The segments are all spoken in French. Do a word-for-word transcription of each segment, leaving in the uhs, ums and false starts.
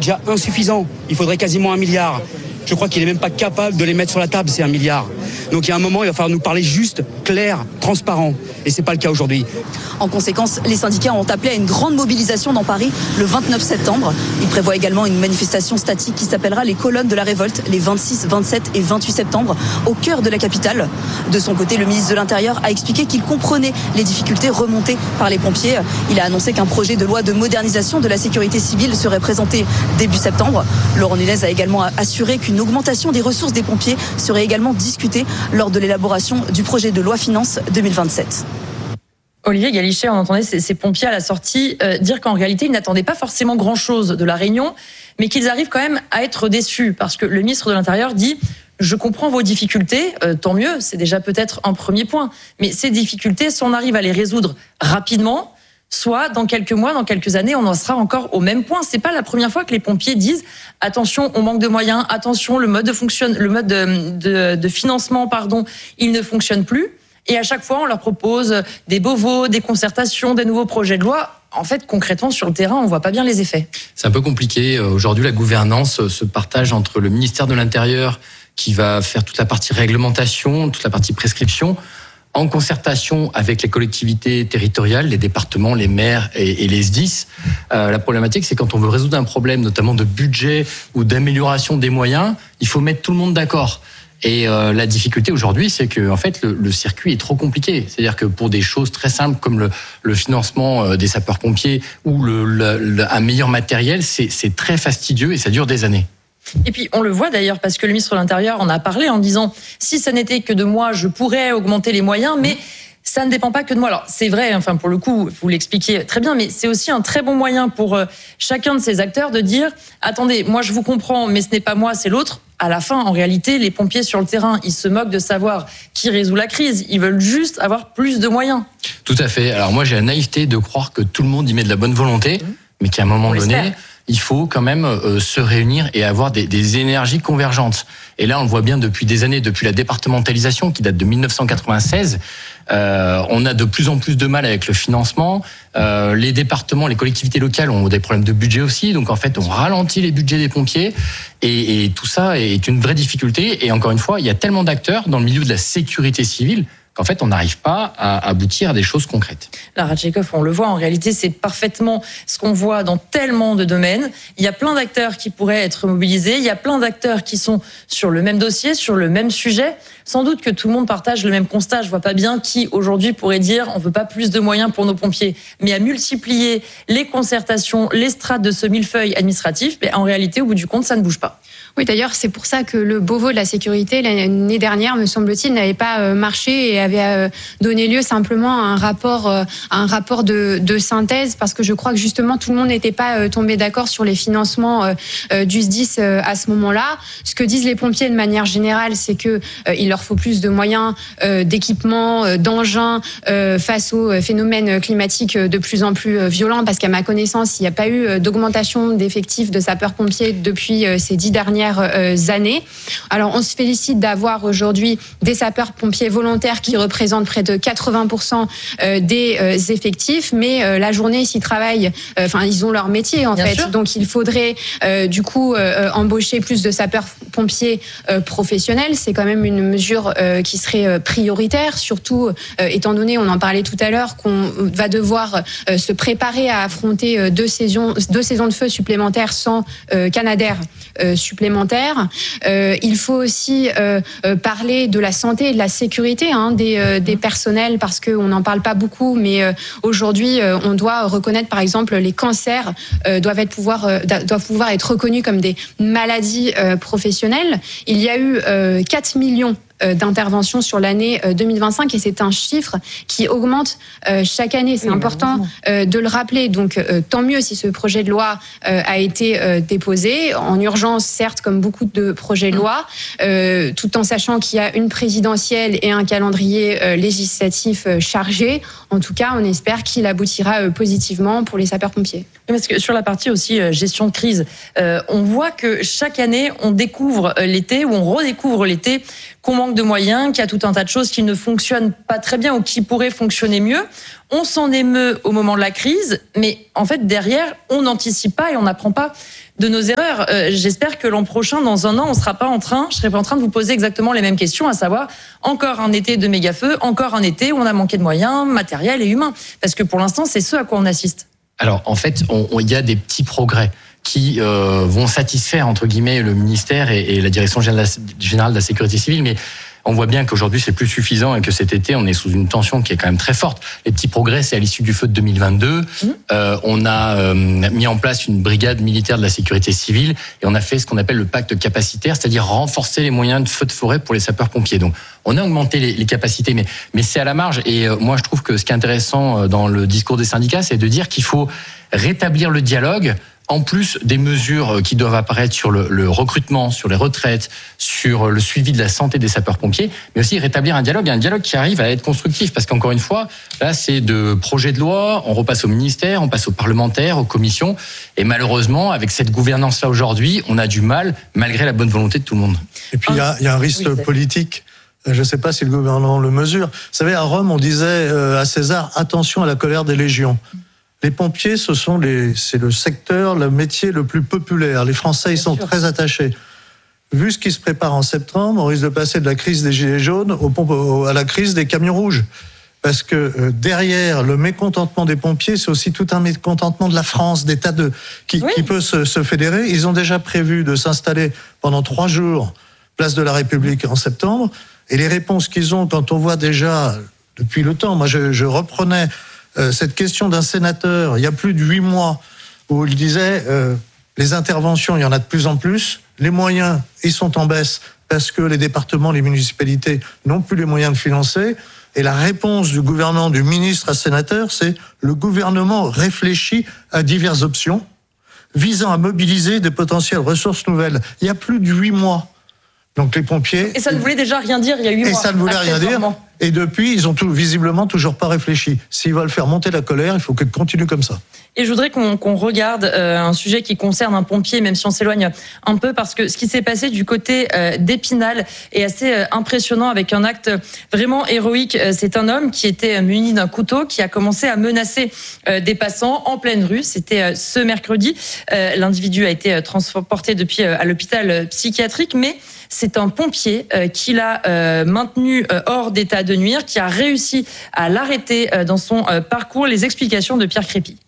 déjà insuffisant. Il faudrait quasiment un milliard. Je crois qu'il n'est même pas capable de les mettre sur la table, c'est un milliard. Donc il y a un moment, il va falloir nous parler juste, clair, transparent. Et ce n'est pas le cas aujourd'hui. En conséquence, les syndicats ont appelé à une grande mobilisation dans Paris le vingt-neuf septembre. Ils prévoient également une manifestation statique qui s'appellera les colonnes de la révolte les vingt-six, vingt-sept et vingt-huit septembre au cœur de la capitale. De son côté, le ministre de l'Intérieur a expliqué qu'il comprenait les difficultés remontées par les pompiers. Il a annoncé qu'un projet de loi de modernisation de la sécurité civile serait présenté début septembre. Laurent Nunez a également assuré qu'une augmentation des ressources des pompiers serait également discutée lors de l'élaboration du projet de loi finances deux mille vingt-sept. Olivier Galichet, on entendait ces, ces pompiers à la sortie euh, dire qu'en réalité, ils n'attendaient pas forcément grand-chose de la réunion, mais qu'ils arrivent quand même à être déçus parce que le ministre de l'Intérieur dit « Je comprends vos difficultés, euh, tant mieux, c'est déjà peut-être un premier point. Mais ces difficultés, si on arrive à les résoudre rapidement, soit dans quelques mois, dans quelques années, on en sera encore au même point. C'est pas la première fois que les pompiers disent attention, on manque de moyens, attention, le mode de fonctionne, le mode de, de, de financement, pardon, il ne fonctionne plus. Et à chaque fois, on leur propose des Beauvau, des concertations, des nouveaux projets de loi. En fait, concrètement, sur le terrain, on voit pas bien les effets. C'est un peu compliqué. Aujourd'hui, la gouvernance se partage entre le ministère de l'Intérieur, qui va faire toute la partie réglementation, toute la partie prescription, en concertation avec les collectivités territoriales, les départements, les maires et, et les S D I S. Euh, la problématique, c'est quand on veut résoudre un problème, notamment de budget ou d'amélioration des moyens, il faut mettre tout le monde d'accord. Et euh, la difficulté aujourd'hui, c'est que en fait, le, le circuit est trop compliqué. C'est-à-dire que pour des choses très simples comme le, le financement des sapeurs-pompiers ou le, le, le, un meilleur matériel, c'est, c'est très fastidieux et ça dure des années. Et puis, on le voit d'ailleurs, parce que le ministre de l'Intérieur en a parlé en disant « Si ça n'était que de moi, je pourrais augmenter les moyens, mais ça ne dépend pas que de moi. » Alors, c'est vrai, enfin, pour le coup, vous l'expliquez très bien, mais c'est aussi un très bon moyen pour euh, chacun de ces acteurs de dire « Attendez, moi je vous comprends, mais ce n'est pas moi, c'est l'autre. » À la fin, en réalité, les pompiers sur le terrain, ils se moquent de savoir qui résout la crise. Ils veulent juste avoir plus de moyens. Tout à fait. Alors moi, j'ai la naïveté de croire que tout le monde y met de la bonne volonté, mmh. mais qu'à un moment donné... L'espère. Il faut quand même euh, se réunir et avoir des, des énergies convergentes. Et là, on le voit bien depuis des années, depuis la départementalisation qui date de dix-neuf cent quatre-vingt-seize. Euh, on a de plus en plus de mal avec le financement. Euh, les départements, les collectivités locales ont des problèmes de budget aussi. Donc en fait, on ralentit les budgets des pompiers. Et, et tout ça est une vraie difficulté. Et encore une fois, il y a tellement d'acteurs dans le milieu de la sécurité civile qu'en fait, on n'arrive pas à aboutir à des choses concrètes. Lara Tchekhov, on le voit, en réalité, c'est parfaitement ce qu'on voit dans tellement de domaines. Il y a plein d'acteurs qui pourraient être mobilisés, il y a plein d'acteurs qui sont sur le même dossier, sur le même sujet. Sans doute que tout le monde partage le même constat. Je vois pas bien qui, aujourd'hui, pourrait dire on veut pas plus de moyens pour nos pompiers. Mais à multiplier les concertations, les strates de ce millefeuille administratif, mais en réalité, au bout du compte, ça ne bouge pas. Oui, d'ailleurs, c'est pour ça que le Beauvau de la sécurité, l'année dernière, me semble-t-il, n'avait pas marché et avait donné lieu simplement à un rapport, à un rapport de, de synthèse, parce que je crois que justement, tout le monde n'était pas tombé d'accord sur les financements du S D I S à ce moment-là. Ce que disent les pompiers de manière générale, c'est que il leur faut plus de moyens, d'équipements, d'engins face aux phénomènes climatiques de plus en plus violents, parce qu'à ma connaissance, il n'y a pas eu d'augmentation d'effectifs de sapeurs-pompiers depuis ces dix dernières années. Alors, on se félicite d'avoir aujourd'hui des sapeurs-pompiers volontaires qui représentent près de quatre-vingts pour cent des effectifs, mais la journée, s'ils travaillent, enfin, ils ont leur métier, en Bien fait. Sûr. Donc, il faudrait, du coup, embaucher plus de sapeurs-pompiers professionnels. C'est quand même une mesure qui serait prioritaire, surtout étant donné, on en parlait tout à l'heure, qu'on va devoir se préparer à affronter deux saisons, deux saisons de feu supplémentaires sans Canadair supplémentaire. Euh, il faut aussi euh, parler de la santé et de la sécurité hein, des, euh, des personnels, parce qu'on n'en parle pas beaucoup, mais euh, aujourd'hui, euh, on doit reconnaître, par exemple, les cancers euh, doivent, être pouvoir, euh, doivent pouvoir être reconnus comme des maladies euh, professionnelles. Il y a eu euh, quatre millions d'intervention sur l'année deux mille vingt-cinq et c'est un chiffre qui augmente chaque année. C'est oui, important de le rappeler. Donc, tant mieux si ce projet de loi a été déposé en urgence, certes, comme beaucoup de projets de loi, tout en sachant qu'il y a une présidentielle et un calendrier législatif chargé. En tout cas, on espère qu'il aboutira positivement pour les sapeurs-pompiers. Parce que sur la partie aussi gestion de crise, on voit que chaque année, on découvre l'été ou on redécouvre l'été qu'on manque de moyens, qu'il y a tout un tas de choses qui ne fonctionnent pas très bien ou qui pourraient fonctionner mieux. On s'en émeut au moment de la crise, mais en fait, derrière, on n'anticipe pas et on n'apprend pas de nos erreurs. Euh, j'espère que l'an prochain, dans un an, on sera pas en train, je serai pas en train de vous poser exactement les mêmes questions, à savoir encore un été de méga feu, encore un été où on a manqué de moyens matériels et humains. Parce que pour l'instant, c'est ce à quoi on assiste. Alors, en fait, il y a des petits progrès qui euh, vont satisfaire, entre guillemets, le ministère et, et la Direction générale de la sécurité civile, mais on voit bien qu'aujourd'hui, c'est plus suffisant et que cet été, on est sous une tension qui est quand même très forte. Les petits progrès, c'est à l'issue du feu de deux mille vingt-deux. Mmh. Euh, on a euh, mis en place une brigade militaire de la sécurité civile et on a fait ce qu'on appelle le pacte capacitaire, c'est-à-dire renforcer les moyens de feu de forêt pour les sapeurs-pompiers. Donc, on a augmenté les, les capacités, mais, mais c'est à la marge. Et euh, moi, je trouve que ce qui est intéressant dans le discours des syndicats, c'est de dire qu'il faut rétablir le dialogue, en plus des mesures qui doivent apparaître sur le, le recrutement, sur les retraites, sur le suivi de la santé des sapeurs-pompiers, mais aussi rétablir un dialogue, un dialogue qui arrive à être constructif, parce qu'encore une fois, là, c'est de projets de loi, on repasse au ministère, on passe aux parlementaires, aux commissions, et malheureusement, avec cette gouvernance-là aujourd'hui, on a du mal, malgré la bonne volonté de tout le monde. Et puis, il y a, y a un risque oui, politique. Je ne sais pas si le gouvernement le mesure. Vous savez, à Rome, on disait à César, attention à la colère des légions. Les pompiers, ce sont les, c'est le secteur, le métier le plus populaire. Les Français, ils sont très attachés. Vu ce qui se prépare en septembre, on risque de passer de la crise des gilets jaunes au, à la crise des camions rouges. Parce que euh, derrière le mécontentement des pompiers, c'est aussi tout un mécontentement de la France, des tas de qui, oui. qui peut se, se fédérer. Ils ont déjà prévu de s'installer pendant trois jours, place de la République en septembre. Et les réponses qu'ils ont, quand on voit déjà depuis le temps, moi je, je reprenais Euh, cette question d'un sénateur, il y a plus de huit mois, où il disait euh, les interventions, il y en a de plus en plus, les moyens, ils sont en baisse parce que les départements, les municipalités n'ont plus les moyens de financer. Et la réponse du gouvernement, du ministre à sénateur, c'est le gouvernement réfléchit à diverses options visant à mobiliser des potentielles ressources nouvelles. Il y a plus de huit mois. Donc les pompiers... Et ça ne voulait déjà rien dire il y a huit mois. Et ça ne voulait rien dire. Et depuis, ils ont tout, visiblement toujours pas réfléchi. S'ils veulent faire monter la colère, il faut qu'ils continuent comme ça. Et je voudrais qu'on, qu'on regarde euh, un sujet qui concerne un pompier, même si on s'éloigne un peu, parce que ce qui s'est passé du côté euh, d'Épinal est assez euh, impressionnant, avec un acte vraiment héroïque. Euh, c'est un homme qui était muni d'un couteau, qui a commencé à menacer euh, des passants en pleine rue. C'était euh, ce mercredi. Euh, l'individu a été transporté depuis euh, à l'hôpital psychiatrique, mais c'est un pompier euh, qui l'a euh, maintenu euh, hors d'état de nuire, qui a réussi à l'arrêter euh, dans son euh, parcours. Les explications de Pierre Crépy.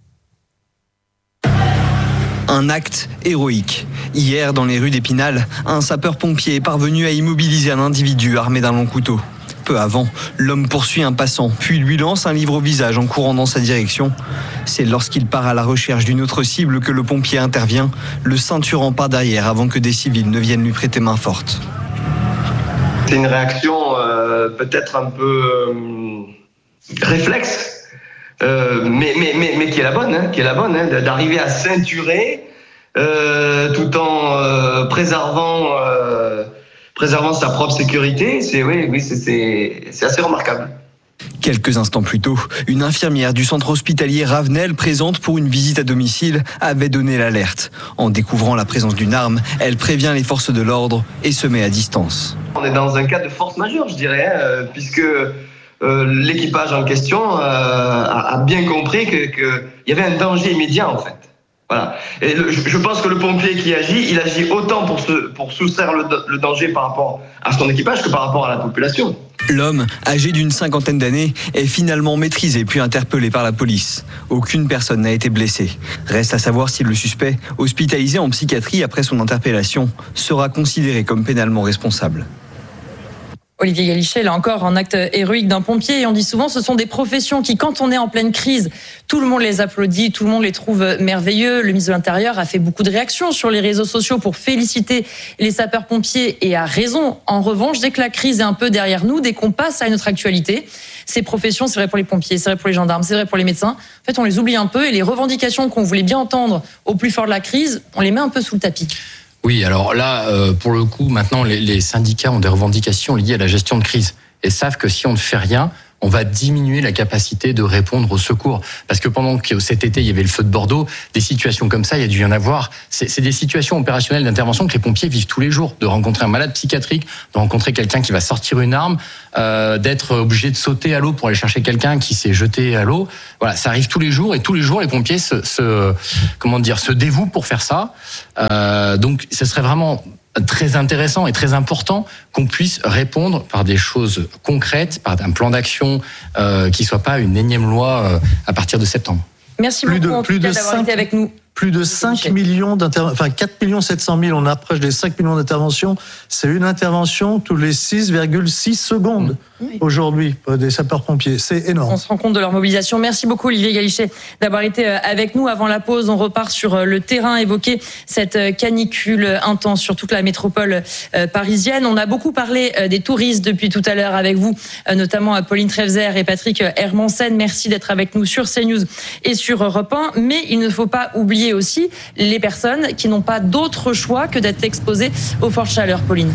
Un acte héroïque. Hier, dans les rues d'Épinal, un sapeur-pompier est parvenu à immobiliser un individu armé d'un long couteau. Peu avant, l'homme poursuit un passant, puis lui lance un livre au visage en courant dans sa direction. C'est lorsqu'il part à la recherche d'une autre cible que le pompier intervient, le ceinturant par derrière avant que des civils ne viennent lui prêter main forte. C'est une réaction euh, peut-être un peu euh, réflexe. Euh, mais, mais, mais, mais qui est la bonne, hein, qui est la bonne, hein, d'arriver à ceinturer euh, tout en euh, préservant, euh, préservant sa propre sécurité. C'est oui, oui, c'est, c'est, c'est assez remarquable. Quelques instants plus tôt, une infirmière du centre hospitalier Ravenel, présente pour une visite à domicile, avait donné l'alerte. En découvrant la présence d'une arme, elle prévient les forces de l'ordre et se met à distance. On est dans un cas de force majeure, je dirais, hein, puisque Euh, l'équipage en question euh, a, a bien compris que, que y avait un danger immédiat en fait. Voilà. Et le, je pense que le pompier qui agit, il agit autant pour se, pour soustraire le, le danger par rapport à son équipage que par rapport à la population. L'homme, âgé d'une cinquantaine d'années, est finalement maîtrisé puis interpellé par la police. Aucune personne n'a été blessée. Reste à savoir si le suspect, hospitalisé en psychiatrie après son interpellation, sera considéré comme pénalement responsable. Olivier Galichet, là encore, un acte héroïque d'un pompier. Et on dit souvent, ce sont des professions qui, quand on est en pleine crise, tout le monde les applaudit, tout le monde les trouve merveilleux. Le ministre de l'Intérieur a fait beaucoup de réactions sur les réseaux sociaux pour féliciter les sapeurs-pompiers, et a raison. En revanche, dès que la crise est un peu derrière nous, dès qu'on passe à une autre actualité, ces professions, c'est vrai pour les pompiers, c'est vrai pour les gendarmes, c'est vrai pour les médecins, en fait, on les oublie un peu, et les revendications qu'on voulait bien entendre au plus fort de la crise, on les met un peu sous le tapis. Oui, alors là, euh, pour le coup, maintenant, les, les syndicats ont des revendications liées à la gestion de crise et savent que si on ne fait rien, on va diminuer la capacité de répondre au secours. Parce que pendant que cet été, il y avait le feu de Bordeaux, des situations comme ça, il y a dû y en avoir. C'est, c'est des situations opérationnelles d'intervention que les pompiers vivent tous les jours. De rencontrer un malade psychiatrique, de rencontrer quelqu'un qui va sortir une arme, euh, d'être obligé de sauter à l'eau pour aller chercher quelqu'un qui s'est jeté à l'eau. Voilà, ça arrive tous les jours et tous les jours, les pompiers se, se comment dire, se dévouent pour faire ça. Euh, donc, ce serait vraiment très intéressant et très important qu'on puisse répondre par des choses concrètes, par un plan d'action euh, qui soit pas une énième loi euh, à partir de septembre. Merci plus beaucoup de, en plus tout cas de d'avoir cinq, été avec nous. Plus de cinq millions d'interventions, enfin quatre millions sept cent mille, on approche des cinq millions d'interventions. C'est une intervention tous les six virgule six secondes oui. aujourd'hui des sapeurs-pompiers. C'est énorme. On se rend compte de leur mobilisation. Merci beaucoup Olivier Galichet d'avoir été avec nous. Avant la pause, on repart sur le terrain, évoquer cette canicule intense sur toute la métropole parisienne. On a beaucoup parlé des touristes depuis tout à l'heure avec vous, notamment Pauline Trefzer et Patrick Hermansen. Merci d'être avec nous sur CNews et sur Europe un. Mais il ne faut pas oublier aussi les personnes qui n'ont pas d'autre choix que d'être exposées aux fortes chaleurs. Pauline.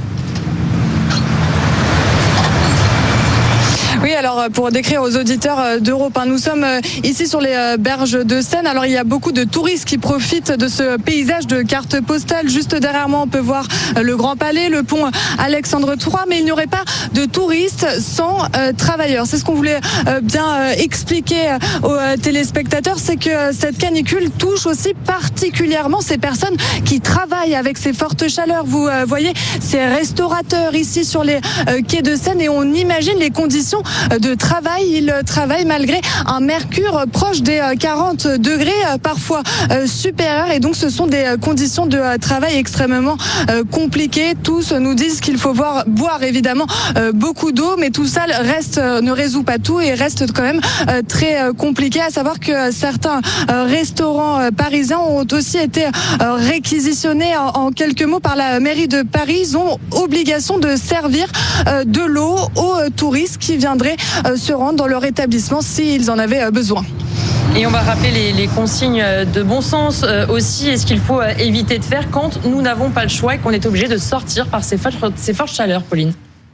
Oui, alors pour décrire aux auditeurs d'Europe un, nous sommes ici sur les berges de Seine. Alors il y a beaucoup de touristes qui profitent de ce paysage de carte postale. Juste derrière moi, on peut voir le Grand Palais, le pont Alexandre trois, mais il n'y aurait pas de touristes sans euh, travailleurs. C'est ce qu'on voulait euh, bien euh, expliquer aux téléspectateurs, c'est que cette canicule touche aussi particulièrement ces personnes qui travaillent avec ces fortes chaleurs. Vous euh, voyez ces restaurateurs ici sur les euh, quais de Seine et on imagine les conditions de travail. Ils travaillent malgré un mercure proche des quarante degrés, parfois supérieurs, et donc ce sont des conditions de travail extrêmement compliquées. Tous nous disent qu'il faut voir, boire évidemment beaucoup d'eau, mais tout ça reste, ne résout pas tout et reste quand même très compliqué. À savoir que certains restaurants parisiens ont aussi été réquisitionnés en quelques mots par la mairie de Paris. Ils ont obligation de servir de l'eau aux touristes qui viendraient se rendre dans leur établissement s'ils en avaient besoin. Et on va rappeler les, les consignes de bon sens aussi, et ce qu'il faut éviter de faire quand nous n'avons pas le choix et qu'on est obligé de sortir par ces fortes, ces fortes chaleurs, Pauline.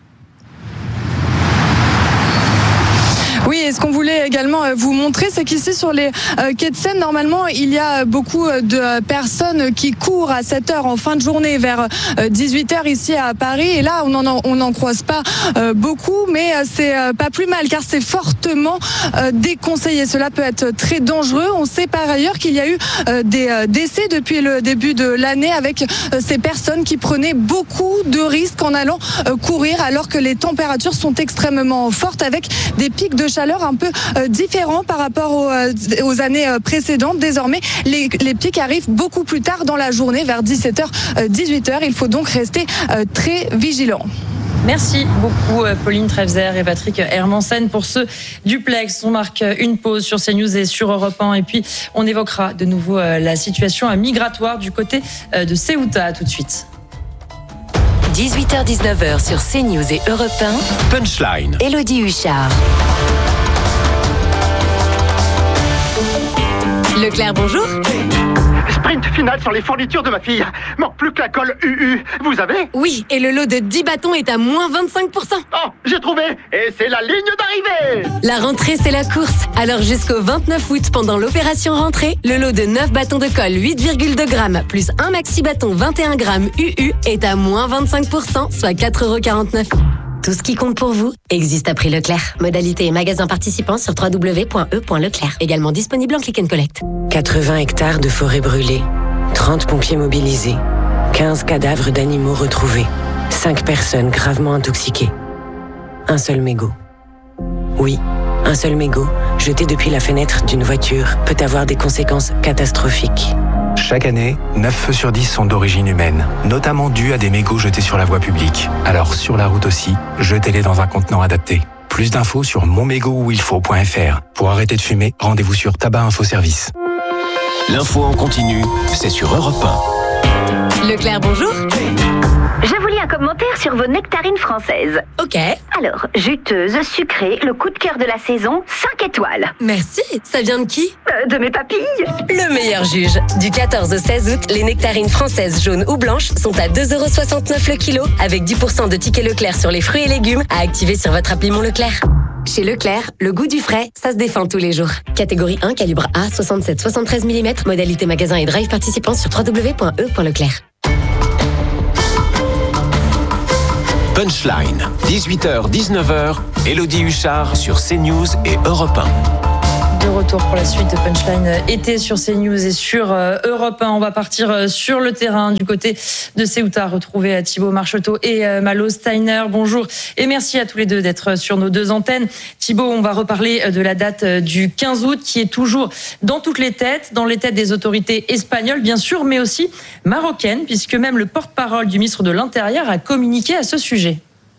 Oui, et ce qu'on voulait également vous montrer, c'est qu'ici sur les quais de Seine, normalement, il y a beaucoup de personnes qui courent à cette heure en fin de journée vers dix-huit heures ici à Paris. Et là, on n'en on n'en croise pas beaucoup, mais c'est pas plus mal car c'est fortement déconseillé. Cela peut être très dangereux. On sait par ailleurs qu'il y a eu des décès depuis le début de l'année avec ces personnes qui prenaient beaucoup de risques en allant courir alors que les températures sont extrêmement fortes avec des pics de chaleur un peu euh, différent par rapport aux, euh, aux années euh, précédentes. Désormais, les, les pics arrivent beaucoup plus tard dans la journée, vers dix-sept heures, euh, dix-huit heures. Il faut donc rester euh, très vigilant. Merci beaucoup Pauline Trefzer et Patrick Hermansen pour ce duplex. On marque une pause sur CNews et sur Europe un et puis on évoquera de nouveau la situation migratoire du côté de Ceuta. À tout de suite. dix-huit heures dix-neuf heures sur CNews et Europe un. Punchline. Élodie Huchard. Leclerc, bonjour. Sprint final sur les fournitures de ma fille. Manque plus que la colle U U. Vous avez ? Oui, et le lot de dix bâtons est à moins vingt-cinq pour cent. Oh, j'ai trouvé. Et c'est la ligne d'arrivée. La rentrée, c'est la course. Alors jusqu'au vingt-neuf août, pendant l'opération rentrée, le lot de neuf bâtons de colle huit virgule deux grammes plus un maxi bâton vingt et un grammes U U est à moins vingt-cinq pour cent, soit quatre euros quarante-neuf. Tout ce qui compte pour vous existe à prix Leclerc. Modalité et magasin participants sur w w w point e point leclerc. Également disponible en click and collect. quatre-vingts hectares de forêt brûlée, trente pompiers mobilisés, quinze cadavres d'animaux retrouvés, cinq personnes gravement intoxiquées. Un seul mégot. Oui, un seul mégot, jeté depuis la fenêtre d'une voiture, peut avoir des conséquences catastrophiques. Chaque année, neuf feux sur dix sont d'origine humaine, notamment dus à des mégots jetés sur la voie publique. Alors sur la route aussi, jetez-les dans un contenant adapté. Plus d'infos sur mon mégot où il faut point f r. Pour arrêter de fumer, rendez-vous sur Tabac Info Service. L'info en continu, c'est sur Europe un. Leclerc, bonjour. Je vous lis un commentaire sur vos nectarines françaises. Ok. Alors, juteuse, sucrée, le coup de cœur de la saison, cinq étoiles. Merci. Ça vient de qui ? euh, De mes papilles. Le meilleur juge. Du quatorze au seize août, les nectarines françaises jaunes ou blanches sont à deux euros soixante-neuf le kilo, avec dix pour cent de tickets Leclerc sur les fruits et légumes à activer sur votre appli Mon Leclerc. Chez Leclerc, le goût du frais, ça se défend tous les jours. Catégorie un, calibre A, soixante-sept à soixante-treize millimètres, modalité magasin et drive participant sur w w w point e point leclerc. Punchline, dix-huit heures dix-neuf heures, Élodie Huchard sur CNews et Europe un. De retour pour la suite de Punchline été sur CNews et sur Europe un. On va partir sur le terrain du côté de Ceuta, retrouver Thibaut Marcheteau et Malo Steiner. Bonjour et merci à tous les deux d'être sur nos deux antennes. Thibaut, on va reparler de la date du quinze août qui est toujours dans toutes les têtes, dans les têtes des autorités espagnoles bien sûr, mais aussi marocaines, puisque même le porte-parole du ministre de l'Intérieur a communiqué à ce sujet.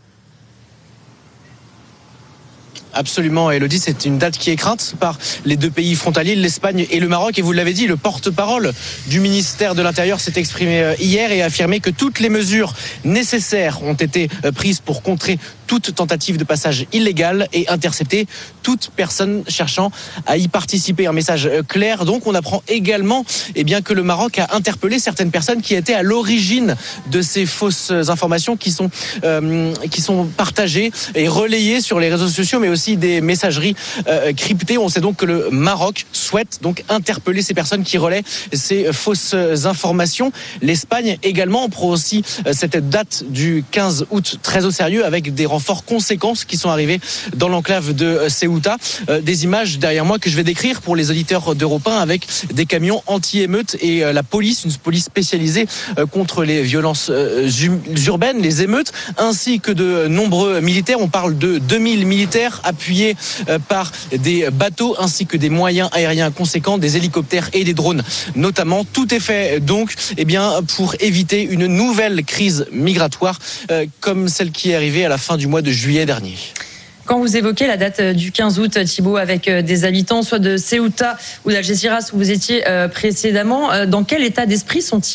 Absolument, Élodie, c'est une date qui est crainte par les deux pays frontaliers, l'Espagne et le Maroc. Et vous l'avez dit, le porte-parole du ministère de l'Intérieur s'est exprimé hier et a affirmé que toutes les mesures nécessaires ont été prises pour contrer toute tentative de passage illégal et intercepter toute personne cherchant à y participer. Un message clair. Donc, on apprend également eh bien, que le Maroc a interpellé certaines personnes qui étaient à l'origine de ces fausses informations qui sont, euh, qui sont partagées et relayées sur les réseaux sociaux, mais aussi des messageries euh, cryptées. On sait donc que le Maroc souhaite donc interpeller ces personnes qui relaient ces fausses informations. L'Espagne également prend aussi euh, cette date du quinze août très au sérieux avec des renforts conséquents qui sont arrivés dans l'enclave de Ceuta. Euh, des images derrière moi que je vais décrire pour les auditeurs d'Europe un avec des camions anti-émeutes et euh, la police, une police spécialisée euh, contre les violences euh, urbaines, les émeutes, ainsi que de nombreux militaires. On parle de deux mille militaires appuyés par des bateaux ainsi que des moyens aériens conséquents, des hélicoptères et des drones notamment. Tout est fait donc eh bien, pour éviter une nouvelle crise migratoire euh, comme celle qui est arrivée à la fin du mois de juillet dernier. Quand vous évoquez la date du quinze août, Thibaut, avec des habitants soit de Ceuta ou d'Algeciras où vous étiez précédemment, dans quel état d'esprit sont-ils ?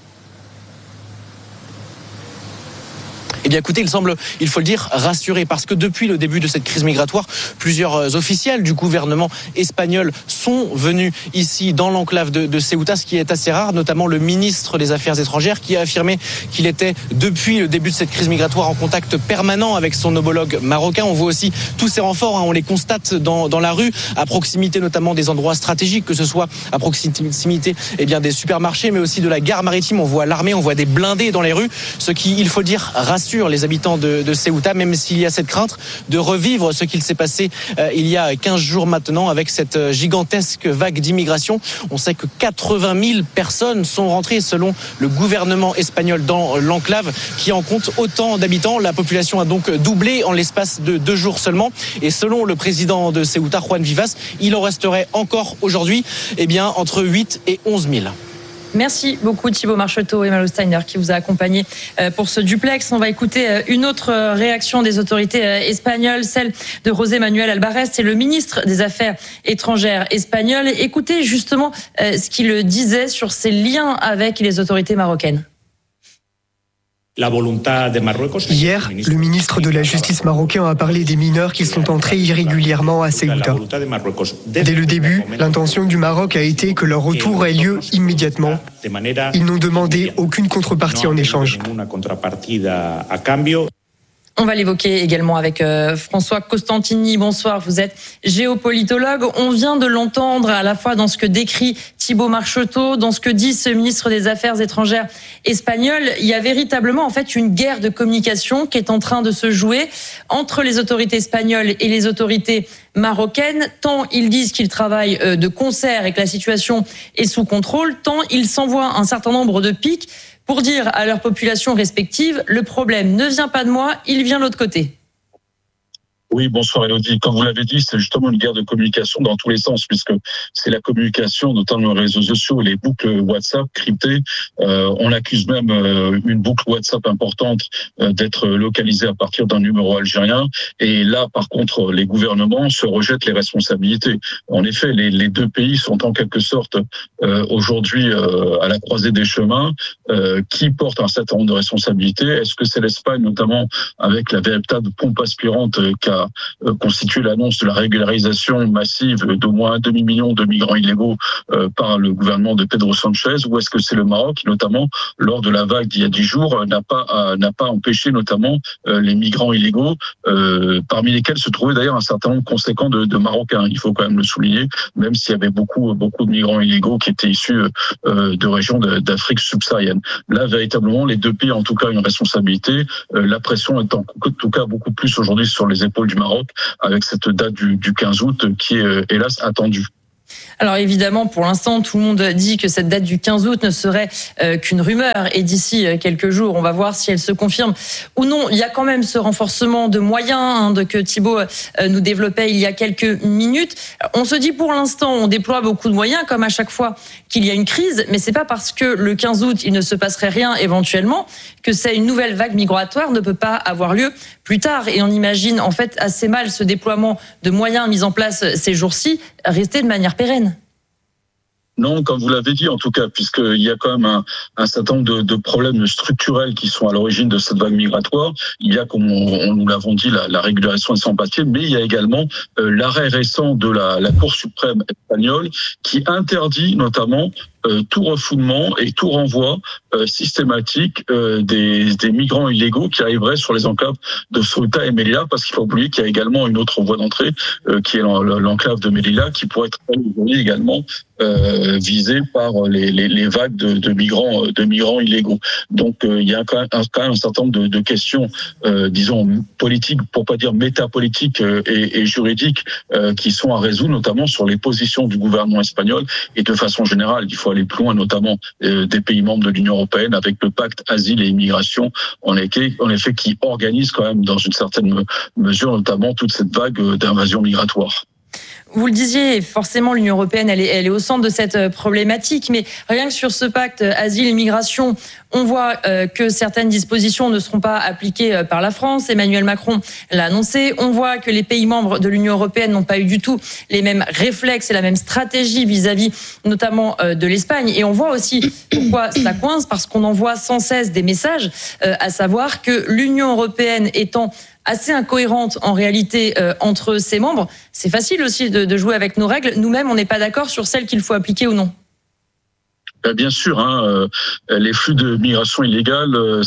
Eh bien écoutez, il semble, il faut le dire, rassuré parce que depuis le début de cette crise migratoire, plusieurs officiels du gouvernement espagnol sont venus ici dans l'enclave de, de Ceuta, ce qui est assez rare, notamment le ministre des Affaires étrangères qui a affirmé qu'il était depuis le début de cette crise migratoire en contact permanent avec son homologue marocain. On voit aussi tous ces renforts, hein, on les constate dans, dans la rue, à proximité notamment des endroits stratégiques, que ce soit à proximité eh bien, des supermarchés, mais aussi de la gare maritime. On voit l'armée, on voit des blindés dans les rues, ce qui, il faut le dire, rassure les habitants de, de Ceuta, même s'il y a cette crainte de revivre ce qu'il s'est passé euh, il y a quinze jours maintenant avec cette gigantesque vague d'immigration. On sait que quatre-vingt mille personnes sont rentrées selon le gouvernement espagnol dans l'enclave qui en compte autant d'habitants. La population a donc doublé en l'espace de deux jours seulement et selon le président de Ceuta, Juan Vivas, il en resterait encore aujourd'hui eh bien, entre huit et onze mille. Merci beaucoup Thibaut Marcheteau et Malo Steiner qui vous a accompagné pour ce duplex. On va écouter une autre réaction des autorités espagnoles, celle de José Manuel Alvarez, c'est le ministre des Affaires étrangères espagnol. Écoutez justement ce qu'il disait sur ses liens avec les autorités marocaines. Hier, le ministre de la Justice marocain a parlé des mineurs qui sont entrés irrégulièrement à Ceuta. Dès le début, l'intention du Maroc a été que leur retour ait lieu immédiatement. Ils n'ont demandé aucune contrepartie en échange. On va l'évoquer également avec euh, François Costantini. Bonsoir, vous êtes géopolitologue. On vient de l'entendre à la fois dans ce que décrit Thibaut Marcheteau, dans ce que dit ce ministre des Affaires étrangères espagnol. Il y a véritablement en fait une guerre de communication qui est en train de se jouer entre les autorités espagnoles et les autorités marocaines. Tant ils disent qu'ils travaillent de concert et que la situation est sous contrôle, tant ils s'envoient un certain nombre de pics pour dire à leurs populations respectives, le problème ne vient pas de moi, il vient de l'autre côté. Oui, bonsoir Élodie. Comme vous l'avez dit, c'est justement une guerre de communication dans tous les sens, puisque c'est la communication, notamment les réseaux sociaux, les boucles WhatsApp cryptées. Euh, on accuse même euh, une boucle WhatsApp importante euh, d'être localisée à partir d'un numéro algérien. Et là, par contre, les gouvernements se rejettent les responsabilités. En effet, les, les deux pays sont en quelque sorte euh, aujourd'hui euh, à la croisée des chemins. Euh, qui porte un certain nombre de responsabilités? Est-ce que c'est l'Espagne, notamment avec la véritable pompe aspirante qu'a a euh, constitué l'annonce de la régularisation massive d'au moins un demi-million de migrants illégaux euh, par le gouvernement de Pedro Sanchez, ou est-ce que c'est le Maroc qui, notamment lors de la vague d'il y a dix jours, n'a pas euh, n'a pas empêché notamment euh, les migrants illégaux, euh, parmi lesquels se trouvait d'ailleurs un certain nombre conséquent de, de Marocains. Il faut quand même le souligner, même s'il y avait beaucoup beaucoup de migrants illégaux qui étaient issus euh, de régions de, d'Afrique subsaharienne. Là, véritablement, les deux pays ont en tout cas une responsabilité. Euh, la pression est en tout cas beaucoup plus aujourd'hui sur les épaules du Maroc, avec cette date du, du quinze août qui est euh, hélas attendue. Alors évidemment, pour l'instant, tout le monde dit que cette date du quinze août ne serait euh, qu'une rumeur. Et d'ici quelques jours, on va voir si elle se confirme ou non. Il y a quand même ce renforcement de moyens hein, de, que Thibaut euh, nous développait il y a quelques minutes. On se dit pour l'instant, on déploie beaucoup de moyens, comme à chaque fois qu'il y a une crise. Mais c'est pas parce que le quinze août, il ne se passerait rien éventuellement que c'est une nouvelle vague migratoire ne peut pas avoir lieu plus tard. Et on imagine en fait assez mal ce déploiement de moyens mis en place ces jours-ci rester de manière pérenne. Non, comme vous l'avez dit en tout cas, puisqu'il y a quand même un, un certain nombre de, de problèmes structurels qui sont à l'origine de cette vague migratoire. Il y a, comme on, on, nous l'avons dit, la, la régularisation des sans-papiers, mais il y a également euh, l'arrêt récent de la, la Cour suprême espagnole qui interdit notamment Euh, tout refoulement et tout renvoi euh, systématique euh, des, des migrants illégaux qui arriveraient sur les enclaves de Ceuta et Melilla, parce qu'il faut oublier qu'il y a également une autre voie d'entrée euh, qui est l'enclave de Melilla, qui pourrait être aujourd'hui également euh, visée par les, les, les vagues de, de migrants de migrants illégaux. Donc euh, il y a quand même un, quand même un certain nombre de, de questions, euh, disons politiques, pour pas dire métapolitiques euh, et, et juridiques, euh, qui sont à résoudre, notamment sur les positions du gouvernement espagnol et de façon générale. Il faut aller plus loin, notamment euh, des pays membres de l'Union européenne, avec le pacte asile et immigration, en effet, en effet, qui organise quand même dans une certaine mesure, notamment toute cette vague d'invasion migratoire. Vous le disiez, forcément, l'Union européenne, elle est, elle est au centre de cette problématique. Mais rien que sur ce pacte asile-immigration, on voit euh, que certaines dispositions ne seront pas appliquées par la France. Emmanuel Macron l'a annoncé. On voit que les pays membres de l'Union européenne n'ont pas eu du tout les mêmes réflexes et la même stratégie vis-à-vis, notamment euh, de l'Espagne. Et on voit aussi pourquoi ça coince, parce qu'on envoie sans cesse des messages, euh, à savoir que l'Union européenne étant assez incohérente en réalité euh, entre ses membres, c'est facile aussi de, de jouer avec nos règles. Nous-mêmes, on n'est pas d'accord sur celles qu'il faut appliquer ou non. Bien sûr, hein, euh, les flux de migration illégale, euh,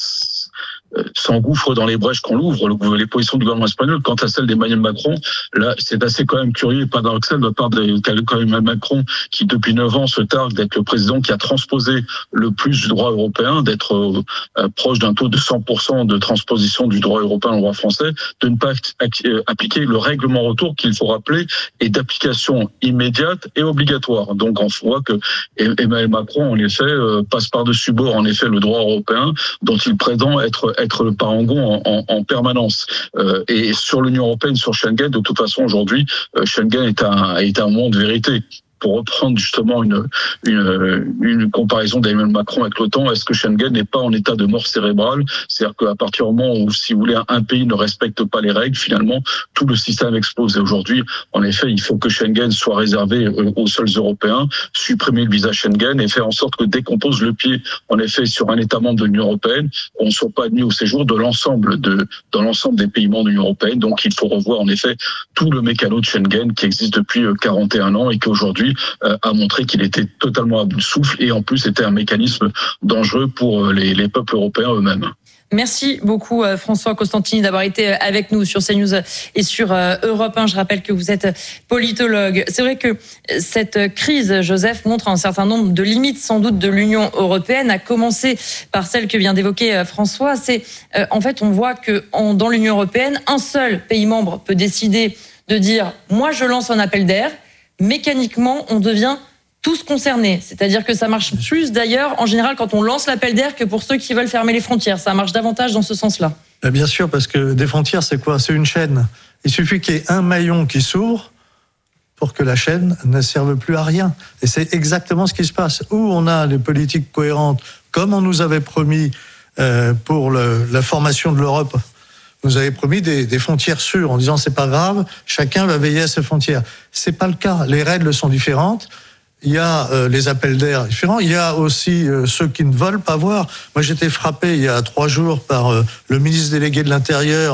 s'engouffre dans les brèches qu'on l'ouvre, les positions du gouvernement espagnol. Quant à celle d'Emmanuel Macron, là, c'est assez quand même curieux et paradoxal de la part d'Emmanuel Macron, qui depuis neuf ans se targue d'être le président qui a transposé le plus du droit européen, d'être euh, proche d'un taux de cent pour cent de transposition du droit européen au droit français, de ne pas appliquer le règlement retour, qu'il faut rappeler, est d'application immédiate et obligatoire. Donc on voit que Emmanuel Macron, en effet, euh, passe par-dessus bord, en effet, le droit européen, dont il prétend être être le parangon en, en, en permanence. Euh, et sur l'Union européenne, sur Schengen, de toute façon, aujourd'hui, euh, Schengen est un, est un monde vérité. Pour reprendre justement une, une, une comparaison d'Emmanuel Macron avec l'OTAN, est-ce que Schengen n'est pas en état de mort cérébrale? C'est-à-dire qu'à partir du moment où, si vous voulez, un pays ne respecte pas les règles, finalement, tout le système explose. Et aujourd'hui, en effet, il faut que Schengen soit réservé aux seuls Européens, supprimer le visa Schengen et faire en sorte que dès qu'on pose le pied, en effet, sur un État membre de l'Union européenne, on ne soit pas admis au séjour de l'ensemble de, dans l'ensemble des pays membres de l'Union européenne. Donc, il faut revoir, en effet, tout le mécano de Schengen qui existe depuis quarante et un ans et qu'aujourd'hui, a montré qu'il était totalement à bout de souffle et en plus était un mécanisme dangereux pour les, les peuples européens eux-mêmes. Merci beaucoup François Costantini d'avoir été avec nous sur CNews et sur Europe un. Je rappelle que vous êtes politologue. C'est vrai que cette crise, Joseph, montre un certain nombre de limites sans doute de l'Union européenne, à commencer par celle que vient d'évoquer François. C'est en fait, on voit que dans l'Union européenne, un seul pays membre peut décider de dire « moi je lance un appel d'air ». Mécaniquement, on devient tous concernés. C'est-à-dire que ça marche plus d'ailleurs, en général, quand on lance l'appel d'air que pour ceux qui veulent fermer les frontières. Ça marche davantage dans ce sens-là. Bien sûr, parce que des frontières, c'est quoi? C'est une chaîne. Il suffit qu'il y ait un maillon qui s'ouvre pour que la chaîne ne serve plus à rien. Et c'est exactement ce qui se passe. Où on a les politiques cohérentes, comme on nous avait promis euh, pour le, la formation de l'Europe, nous avait promis des, des frontières sûres en disant c'est pas grave, chacun va veiller à ses frontières. C'est pas le cas. Les règles sont différentes. Il y a euh, les appels d'air différents. Il y a aussi euh, ceux qui ne veulent pas voir. Moi, j'étais frappé il y a trois jours par euh, le ministre délégué de l'Intérieur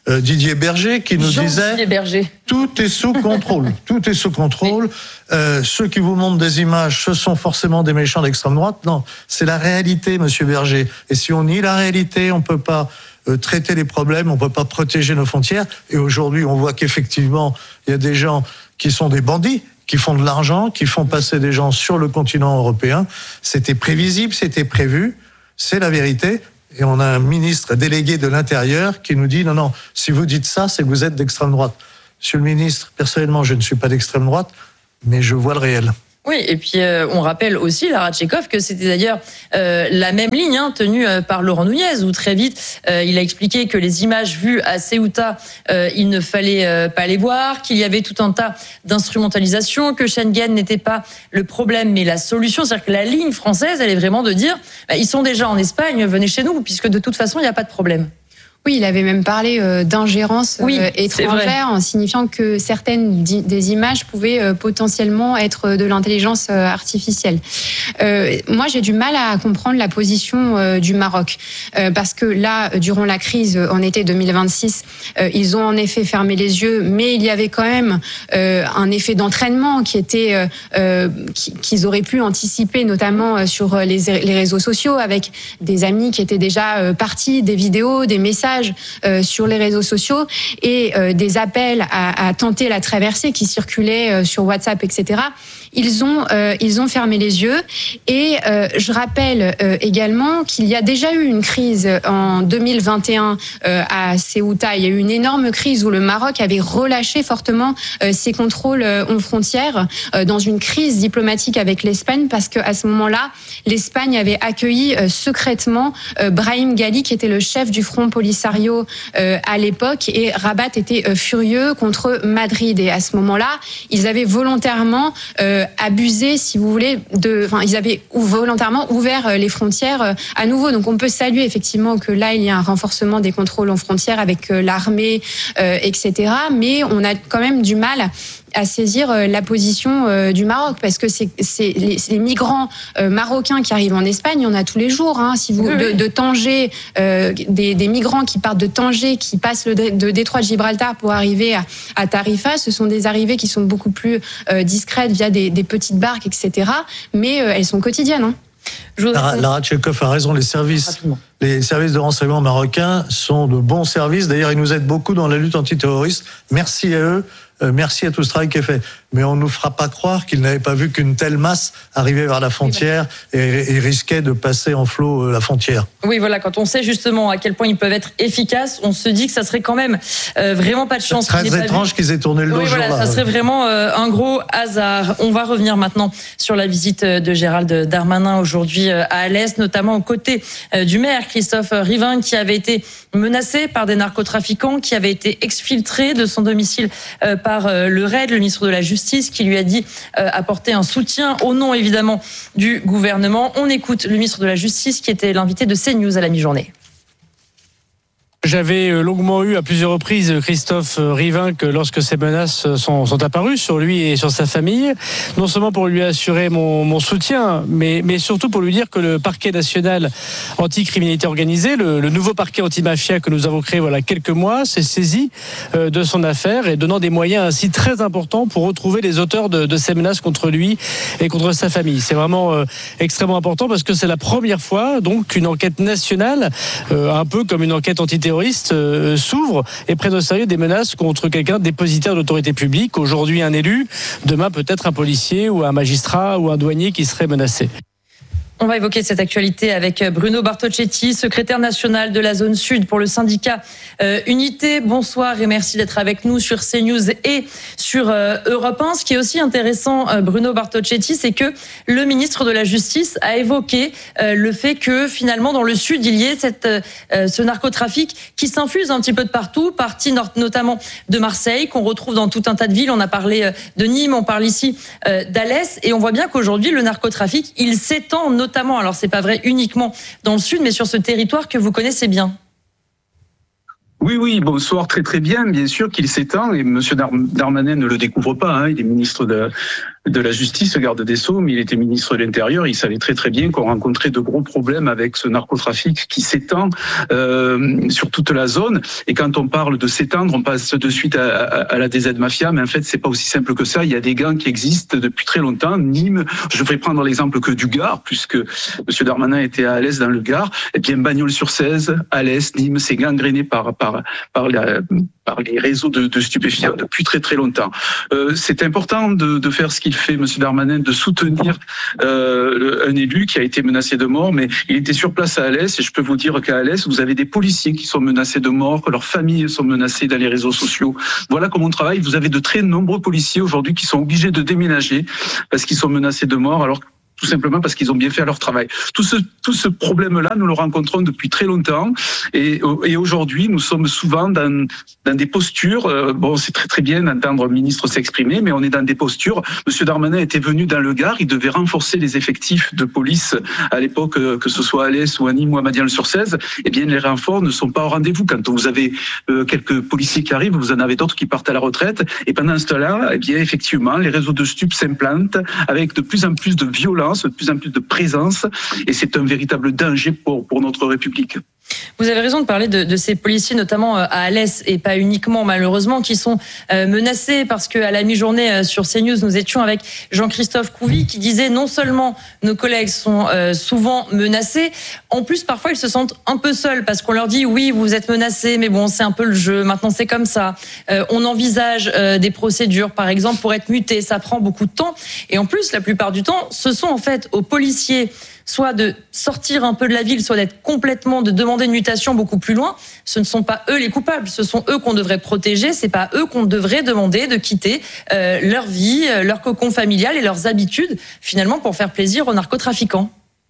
euh, Didier Berger qui nous Jean disait Didier Berger. tout est sous contrôle, tout est sous contrôle. Euh, ceux qui vous montrent des images, ce sont forcément des méchants d'extrême droite. Non, c'est la réalité, Monsieur Berger. Et si on nie la réalité, on peut pas euh, traiter les problèmes, on peut pas protéger nos frontières. Et aujourd'hui, on voit qu'effectivement, il y a des gens qui sont des bandits, qui font de l'argent, qui font passer des gens sur le continent européen. C'était prévisible, c'était prévu, c'est la vérité. Et on a un ministre délégué de l'Intérieur qui nous dit non, non, si vous dites ça, c'est que vous êtes d'extrême droite. Monsieur le ministre, personnellement, je ne suis pas d'extrême droite, mais je vois le réel. Oui, et puis euh, on rappelle aussi, Lara Tchekhov, que c'était d'ailleurs euh, la même ligne hein, tenue euh, par Laurent Nunez, où très vite, euh, il a expliqué que les images vues à Ceuta, euh, il ne fallait euh, pas les voir, qu'il y avait tout un tas d'instrumentalisation, que Schengen n'était pas le problème, mais la solution. C'est-à-dire que la ligne française, elle est vraiment de dire, bah, ils sont déjà en Espagne, venez chez nous, puisque de toute façon, il n'y a pas de problème. Oui, il avait même parlé euh, d'ingérence oui, euh, étrangère, en signifiant que certaines di- des images pouvaient euh, potentiellement être de l'intelligence euh, artificielle. Euh, moi, j'ai du mal à comprendre la position euh, du Maroc, euh, parce que là, durant la crise en été deux mille vingt-six, euh, ils ont en effet fermé les yeux, mais il y avait quand même euh, un effet d'entraînement qui était euh, qui, qu'ils auraient pu anticiper, notamment sur les, les réseaux sociaux, avec des amis qui étaient déjà euh, partis, des vidéos, des messages Euh, sur les réseaux sociaux et euh, des appels à, à tenter la traversée qui circulaient euh, sur WhatsApp, et cetera. Ils ont euh, ils ont fermé les yeux et euh, je rappelle euh, également qu'il y a déjà eu une crise en deux mille vingt et un euh, à Ceuta. Il y a eu une énorme crise où le Maroc avait relâché fortement euh, ses contrôles euh, aux frontières euh, dans une crise diplomatique avec l'Espagne, parce que à ce moment-là, l'Espagne avait accueilli euh, secrètement euh, Brahim Ghali, qui était le chef du Front Polisario euh, à l'époque, et Rabat était euh, furieux contre Madrid. Et à ce moment-là, ils avaient volontairement euh, abusé, si vous voulez, de, enfin, ils avaient volontairement ouvert les frontières à nouveau. Donc, on peut saluer effectivement que là, il y a un renforcement des contrôles aux frontières avec l'armée, euh, et cetera. Mais on a quand même du mal à saisir la position euh, du Maroc, parce que c'est, c'est les, les migrants euh, marocains qui arrivent en Espagne, il y en a tous les jours. Hein, si vous de, de Tanger, euh, des, des migrants qui partent de Tanger, qui passent le de détroit de Gibraltar pour arriver à, à Tarifa, ce sont des arrivées qui sont beaucoup plus euh, discrètes via des, des petites barques, et cetera. Mais euh, elles sont quotidiennes. Hein. Lara, Lara Tchekhov a raison, les services, les services de renseignement marocains sont de bons services. D'ailleurs, ils nous aident beaucoup dans la lutte antiterroriste. Merci à eux. Euh, merci à tout ce travail qui est fait. Mais on ne nous fera pas croire qu'ils n'avaient pas vu qu'une telle masse arrivait vers la frontière et, et risquait de passer en flot euh, la frontière. Oui, voilà, quand on sait justement à quel point ils peuvent être efficaces, on se dit que ça serait quand même euh, vraiment pas de chance. C'est très étrange qu'ils aient tourné le dos. Oui, voilà, jour-là. ça serait vraiment euh, un gros hasard. On va revenir maintenant sur la visite de Gérald Darmanin aujourd'hui euh, à Alès, notamment aux côtés euh, du maire Christophe Rivin, qui avait été menacé par des narcotrafiquants, qui avait été exfiltré de son domicile euh, par euh, le R A I D, le ministre de la Justice, qui lui a dit euh, apporter un soutien au nom évidemment du gouvernement. On écoute le ministre de la Justice qui était l'invité de CNews à la mi-journée. J'avais longuement eu à plusieurs reprises Christophe Rivin que lorsque ces menaces sont, sont apparues sur lui et sur sa famille, non seulement pour lui assurer mon, mon soutien, mais, mais surtout pour lui dire que le parquet national anti-criminalité organisée, le, le nouveau parquet anti-mafia que nous avons créé voilà quelques mois, s'est saisi euh, de son affaire et donnant des moyens ainsi très importants pour retrouver les auteurs de, de ces menaces contre lui et contre sa famille. C'est vraiment euh, extrêmement important parce que c'est la première fois donc qu'une enquête nationale, euh, un peu comme une enquête antiterroriste, Euh, s'ouvre et prennent au sérieux des menaces contre quelqu'un dépositaire d'autorité publique. Aujourd'hui un élu, demain peut-être un policier ou un magistrat ou un douanier qui serait menacé. On va évoquer cette actualité avec Bruno Bartocchetti, secrétaire national de la zone sud pour le syndicat euh, Unité. Bonsoir et merci d'être avec nous sur CNews et sur euh, Europe un. Ce qui est aussi intéressant, euh, Bruno Bartocchetti, c'est que le ministre de la Justice a évoqué euh, le fait que finalement dans le sud, il y ait cette, euh, ce narcotrafic qui s'infuse un petit peu de partout, parti notamment de Marseille, qu'on retrouve dans tout un tas de villes. On a parlé de Nîmes, on parle ici euh, d'Alès, et on voit bien qu'aujourd'hui, le narcotrafic, il s'étend notamment Notamment, alors c'est pas vrai uniquement dans le sud, mais sur ce territoire que vous connaissez bien. Oui, oui, bonsoir, très très bien. Bien sûr qu'il s'étend et M. Darmanin ne le découvre pas. Hein, il est ministre de de la Justice, garde des Sceaux, mais il était ministre de l'Intérieur. Il savait très très bien qu'on rencontrait de gros problèmes avec ce narcotrafic qui s'étend euh, sur toute la zone. Et quand on parle de s'étendre, on passe de suite à, à, à la D Z Mafia, mais en fait, c'est pas aussi simple que ça. Il y a des gangs qui existent depuis très longtemps. Nîmes, je vais prendre l'exemple que du Gard, puisque M. Darmanin était à Alès dans le Gard. Et bien, Bagnols-sur-Cèze, Alès, Nîmes, c'est gangréné par par par la par les réseaux de, de stupéfiants depuis très très longtemps. Euh, c'est important de, de faire ce qu'il fait, M. Darmanin, de soutenir euh, un élu qui a été menacé de mort, mais il était sur place à Alès, et je peux vous dire qu'à Alès, vous avez des policiers qui sont menacés de mort, que leurs familles sont menacées dans les réseaux sociaux. Voilà comment on travaille. Vous avez de très nombreux policiers aujourd'hui qui sont obligés de déménager parce qu'ils sont menacés de mort, alors tout simplement parce qu'ils ont bien fait leur travail. Tout ce, tout ce problème-là, nous le rencontrons depuis très longtemps. Et, et aujourd'hui, nous sommes souvent dans, dans des postures. Euh, bon, c'est très très bien d'entendre un ministre s'exprimer, mais on est dans des postures. Monsieur Darmanin était venu dans le Gard, il devait renforcer les effectifs de police à l'époque, que ce soit à Alès ou à Nîmes ou à Madiane-sur-Cèze. Eh bien, les renforts ne sont pas au rendez-vous. Quand vous avez euh, quelques policiers qui arrivent, vous en avez d'autres qui partent à la retraite. Et pendant ce temps-là, eh bien, effectivement, les réseaux de stupes s'implantent avec de plus en plus de violence, de plus en plus de présence, et c'est un véritable danger pour, pour notre République. Vous avez raison de parler de, de ces policiers, notamment à Alès, et pas uniquement malheureusement, qui sont euh, menacés, parce qu'à la mi-journée euh, sur CNews, nous étions avec Jean-Christophe Couvi qui disait non seulement nos collègues sont euh, souvent menacés, en plus parfois ils se sentent un peu seuls, parce qu'on leur dit oui vous êtes menacés, mais bon c'est un peu le jeu, maintenant c'est comme ça. Euh, on envisage euh, des procédures par exemple pour être muté, ça prend beaucoup de temps, et en plus la plupart du temps ce sont en fait aux policiers soit de sortir un peu de la ville, soit d'être complètement, de demander une mutation beaucoup plus loin. Ce ne sont pas eux les coupables, ce sont eux qu'on devrait protéger, c'est pas eux qu'on devrait demander de quitter euh, leur vie, leur cocon familial et leurs habitudes, finalement pour faire plaisir aux narcotrafiquants.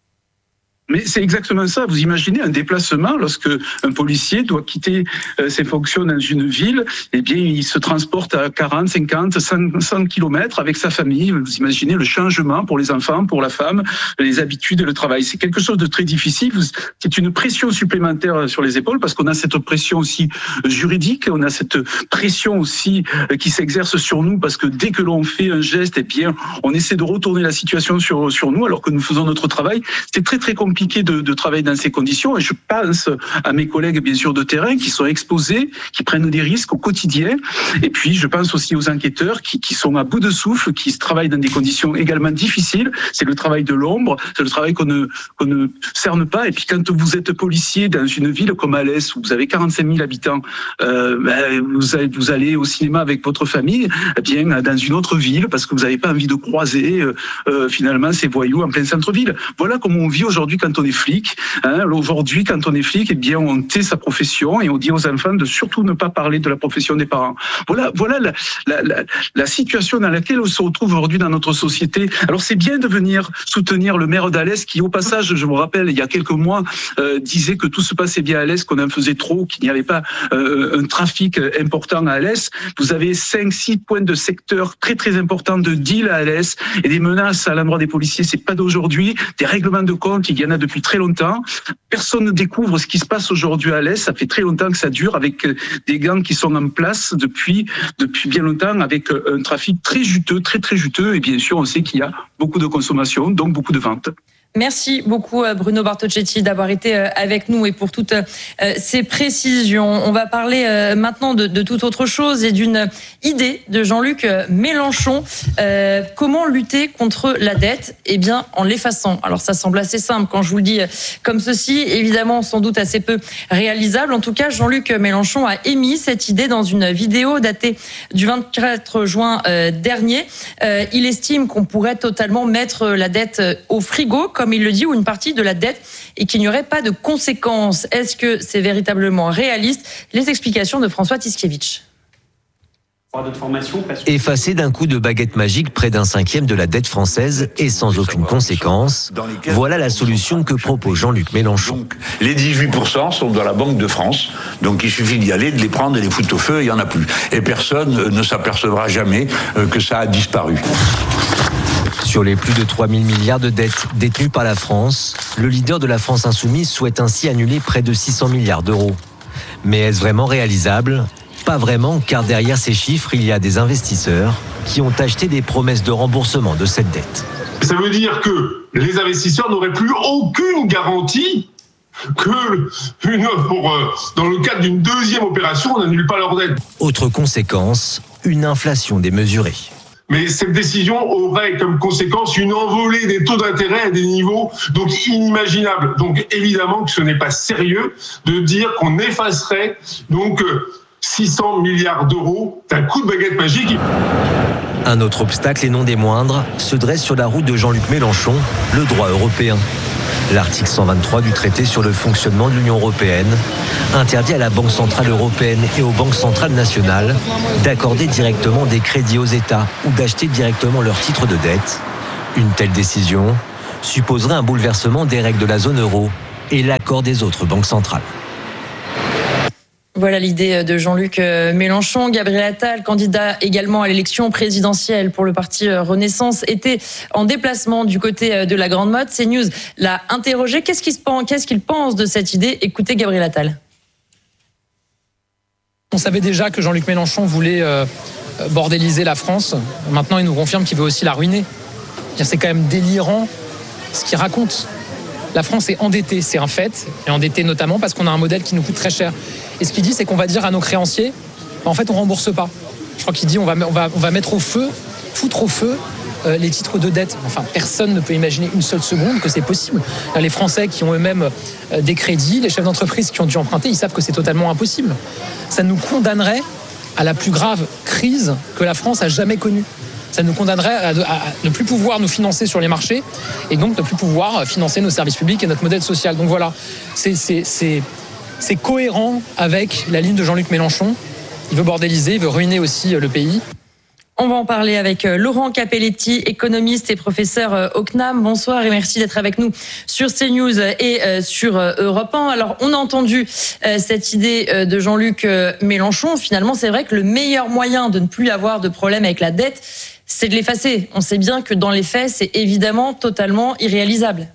Mais c'est exactement ça. Vous imaginez un déplacement lorsque un policier doit quitter ses fonctions dans une ville, eh bien, il se transporte à quarante, cinquante, cent kilomètres avec sa famille. Vous imaginez le changement pour les enfants, pour la femme, les habitudes et le travail. C'est quelque chose de très difficile. C'est une pression supplémentaire sur les épaules parce qu'on a cette pression aussi juridique, on a cette pression aussi qui s'exerce sur nous parce que dès que l'on fait un geste, eh bien, on essaie de retourner la situation sur, sur nous alors que nous faisons notre travail. C'est très, très compliqué. compliqué de, de travailler dans ces conditions, et je pense à mes collègues bien sûr de terrain qui sont exposés, qui prennent des risques au quotidien, et puis je pense aussi aux enquêteurs qui, qui sont à bout de souffle, qui travaillent dans des conditions également difficiles. C'est le travail de l'ombre, c'est le travail qu'on ne, qu'on ne cerne pas, et puis quand vous êtes policier dans une ville comme Alès où vous avez quarante-cinq mille habitants, euh, ben, vous, allez, vous allez au cinéma avec votre famille, eh bien dans une autre ville parce que vous n'avez pas envie de croiser euh, euh, finalement ces voyous en plein centre-ville. Voilà comment on vit aujourd'hui quand on est flic. Hein. Aujourd'hui, quand on est flic, eh bien, on tait sa profession et on dit aux enfants de surtout ne pas parler de la profession des parents. Voilà, voilà la, la, la, la situation dans laquelle on se retrouve aujourd'hui dans notre société. Alors, c'est bien de venir soutenir le maire d'Alès qui, au passage, je vous rappelle, il y a quelques mois, euh, disait que tout se passait bien à Alès, qu'on en faisait trop, qu'il n'y avait pas euh, un trafic important à Alès. Vous avez cinq, six points de secteur très, très importants de deal à Alès et des menaces à l'endroit des policiers. C'est pas d'aujourd'hui. Des règlements de compte, il y en a depuis très longtemps. Personne ne découvre ce qui se passe aujourd'hui à l'Est. Ça fait très longtemps que ça dure avec des gangs qui sont en place depuis, depuis bien longtemps avec un trafic très juteux, très très juteux. Et bien sûr, on sait qu'il y a beaucoup de consommation, donc beaucoup de ventes. Merci beaucoup Bruno Bartocchetti d'avoir été avec nous et pour toutes ces précisions. On va parler maintenant de, de toute autre chose et d'une idée de Jean-Luc Mélenchon. Euh, comment lutter contre la dette ? Eh bien, en l'effaçant. Alors ça semble assez simple quand je vous le dis comme ceci, évidemment sans doute assez peu réalisable. En tout cas, Jean-Luc Mélenchon a émis cette idée dans une vidéo datée du vingt-quatre juin dernier. Euh, il estime qu'on pourrait totalement mettre la dette au frigo, comme il le dit, ou une partie de la dette, et qu'il n'y aurait pas de conséquences. Est-ce que c'est véritablement réaliste ? Les explications de François Tiskiewicz. Effacer d'un coup de baguette magique près d'un cinquième de la dette française et sans aucune conséquence, voilà la solution que propose Jean-Luc Mélenchon. Donc, les dix-huit pour cent sont dans la Banque de France, donc il suffit d'y aller, de les prendre, de les foutre au feu, et il n'y en a plus. Et personne ne s'apercevra jamais que ça a disparu. Sur les plus de trois mille milliards de dettes détenues par la France, le leader de la France insoumise souhaite ainsi annuler près de six cents milliards d'euros. Mais est-ce vraiment réalisable ? Pas vraiment, car derrière ces chiffres, il y a des investisseurs qui ont acheté des promesses de remboursement de cette dette. Ça veut dire que les investisseurs n'auraient plus aucune garantie que une, pour, euh, dans le cadre d'une deuxième opération, on n'annule pas leur dette. Autre conséquence, une inflation démesurée. Mais cette décision aurait comme conséquence une envolée des taux d'intérêt à des niveaux donc inimaginables. Donc évidemment que ce n'est pas sérieux de dire qu'on effacerait donc six cents milliards d'euros d'un coup de baguette magique. Un autre obstacle, et non des moindres, se dresse sur la route de Jean-Luc Mélenchon, le droit européen. L'article cent vingt-trois du traité sur le fonctionnement de l'Union européenne interdit à la Banque centrale européenne et aux banques centrales nationales d'accorder directement des crédits aux États ou d'acheter directement leurs titres de dette. Une telle décision supposerait un bouleversement des règles de la zone euro et l'accord des autres banques centrales. Voilà l'idée de Jean-Luc Mélenchon. Gabriel Attal, candidat également à l'élection présidentielle pour le parti Renaissance, était en déplacement du côté de la Grande Motte. CNews l'a interrogé. Qu'est-ce qu'il pense, qu'est-ce qu'il pense de cette idée? Écoutez Gabriel Attal. On savait déjà que Jean-Luc Mélenchon voulait euh, bordéliser la France. Maintenant, il nous confirme qu'il veut aussi la ruiner. C'est quand même délirant ce qu'il raconte. La France est endettée, c'est un fait. Elle est endettée notamment parce qu'on a un modèle qui nous coûte très cher. Et ce qu'il dit, c'est qu'on va dire à nos créanciers, en fait, on rembourse pas. Je crois qu'il dit, on va, on va, on va mettre au feu, foutre au feu euh, les titres de dette. Enfin, personne ne peut imaginer une seule seconde que c'est possible. Les Français qui ont eux-mêmes euh, des crédits, les chefs d'entreprise qui ont dû emprunter, ils savent que c'est totalement impossible. Ça nous condamnerait à la plus grave crise que la France a jamais connue. Ça nous condamnerait à, à, à ne plus pouvoir nous financer sur les marchés et donc ne plus pouvoir financer nos services publics et notre modèle social. Donc voilà, c'est, c'est, c'est, c'est cohérent avec la ligne de Jean-Luc Mélenchon. Il veut bordéliser, il veut ruiner aussi le pays. On va en parler avec Laurent Capelletti, économiste et professeur au C N A M. Bonsoir et merci d'être avec nous sur CNews et sur Europe un. Alors, on a entendu cette idée de Jean-Luc Mélenchon. Finalement, c'est vrai que le meilleur moyen de ne plus avoir de problème avec la dette, c'est de l'effacer. On sait bien que dans les faits, c'est évidemment totalement irréalisable.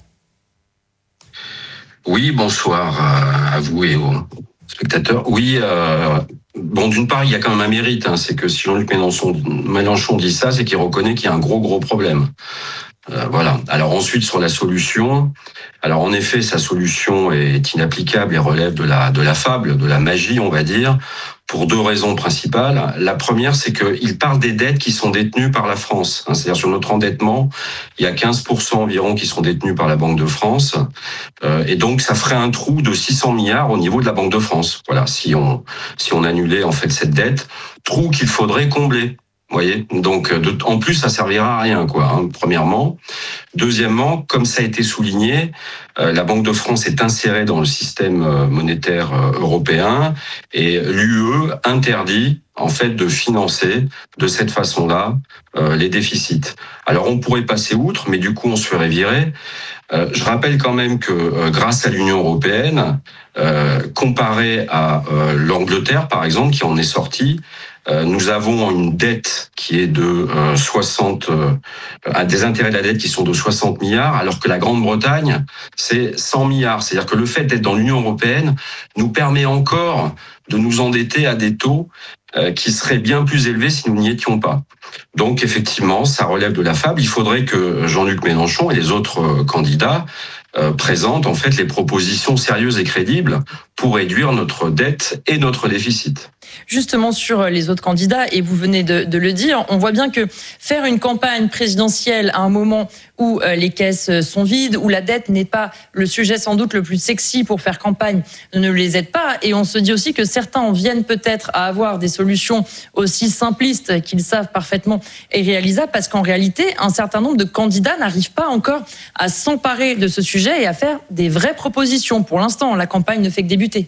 Oui, bonsoir à vous et aux spectateurs. Oui, euh, bon, d'une part, il y a quand même un mérite, hein, c'est que si Jean-Luc Mélenchon, Mélenchon dit ça, c'est qu'il reconnaît qu'il y a un gros, gros problème. Euh, voilà. Alors ensuite, sur la solution, alors en effet, sa solution est inapplicable et relève de la, de la fable, de la magie, on va dire, pour deux raisons principales. La première, c'est qu'il parle des dettes qui sont détenues par la France. C'est-à-dire sur notre endettement, il y a quinze pour cent environ qui sont détenus par la Banque de France. Euh, et donc, ça ferait un trou de six cents milliards au niveau de la Banque de France. Voilà, si on, si on annulait en fait cette dette, trou qu'il faudrait combler. Vous voyez, donc de, en plus ça servira à rien, quoi. Hein, premièrement, deuxièmement, comme ça a été souligné, euh, la Banque de France est insérée dans le système euh, monétaire euh, européen et l'U E interdit en fait de financer de cette façon-là euh, les déficits. Alors on pourrait passer outre, mais du coup on se ferait virer. Euh, je rappelle quand même que euh, grâce à l'Union européenne, euh, comparé à euh, l'Angleterre par exemple, qui en est sortie, Euh, nous avons une dette qui est de euh, soixante, euh, des intérêts de la dette qui sont de soixante milliards, alors que la Grande-Bretagne, c'est cent milliards. C'est-à-dire que le fait d'être dans l'Union européenne nous permet encore de nous endetter à des taux euh, qui seraient bien plus élevés si nous n'y étions pas. Donc effectivement, ça relève de la fable. Il faudrait que Jean-Luc Mélenchon et les autres euh, candidats euh, présentent en fait les propositions sérieuses et crédibles pour réduire notre dette et notre déficit. Justement sur les autres candidats, et vous venez de, de le dire, on voit bien que faire une campagne présidentielle à un moment où les caisses sont vides, où la dette n'est pas le sujet sans doute le plus sexy pour faire campagne, ne les aide pas. Et on se dit aussi que certains en viennent peut-être à avoir des solutions aussi simplistes qu'ils savent parfaitement et réalisables, parce qu'en réalité, un certain nombre de candidats n'arrivent pas encore à s'emparer de ce sujet et à faire des vraies propositions. Pour l'instant, la campagne ne fait que débuter.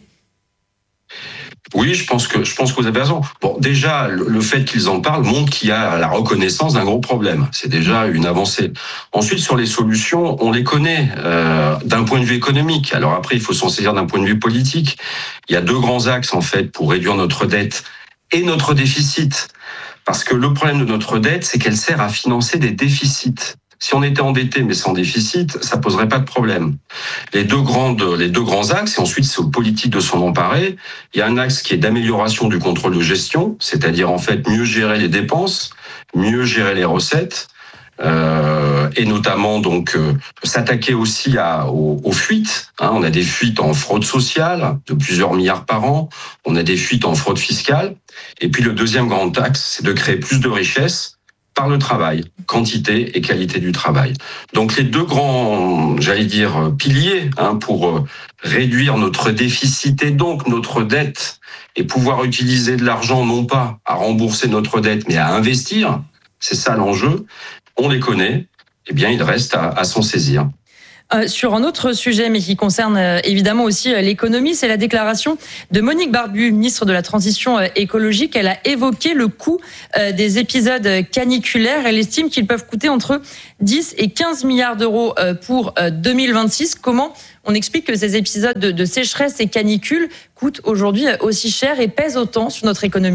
Oui, je pense que je pense que vous avez raison. Bon, déjà, le, le fait qu'ils en parlent montre qu'il y a la reconnaissance d'un gros problème. C'est déjà une avancée. Ensuite, sur les solutions, on les connaît euh, d'un point de vue économique. Alors après, il faut s'en saisir d'un point de vue politique. Il y a deux grands axes en fait pour réduire notre dette et notre déficit. Parce que le problème de notre dette, c'est qu'elle sert à financer des déficits. Si on était endetté mais sans déficit, ça poserait pas de problème. Les deux grandes, les deux grands axes, et ensuite c'est aux politiques de s'en emparer. Il y a un axe qui est d'amélioration du contrôle de gestion, c'est-à-dire en fait mieux gérer les dépenses, mieux gérer les recettes. Euh, et notamment donc euh, s'attaquer aussi à, aux, aux fuites. Hein. On a des fuites en fraude sociale de plusieurs milliards par an. On a des fuites en fraude fiscale. Et puis le deuxième grand axe, c'est de créer plus de richesses par le travail, quantité et qualité du travail. Donc les deux grands, j'allais dire, piliers hein, pour réduire notre déficit et donc notre dette et pouvoir utiliser de l'argent non pas à rembourser notre dette mais à investir. C'est ça l'enjeu. On les connaît, eh bien, il reste à, à s'en saisir. Euh, sur un autre sujet, mais qui concerne euh, évidemment aussi euh, l'économie, c'est la déclaration de Monique Barbu, ministre de la Transition euh, écologique. Elle a évoqué le coût euh, des épisodes caniculaires. Elle estime qu'ils peuvent coûter entre dix et quinze milliards d'euros euh, pour euh, deux mille vingt-six. Comment on explique que ces épisodes de, de sécheresse et canicule coûtent aujourd'hui aussi cher et pèsent autant sur notre économie ?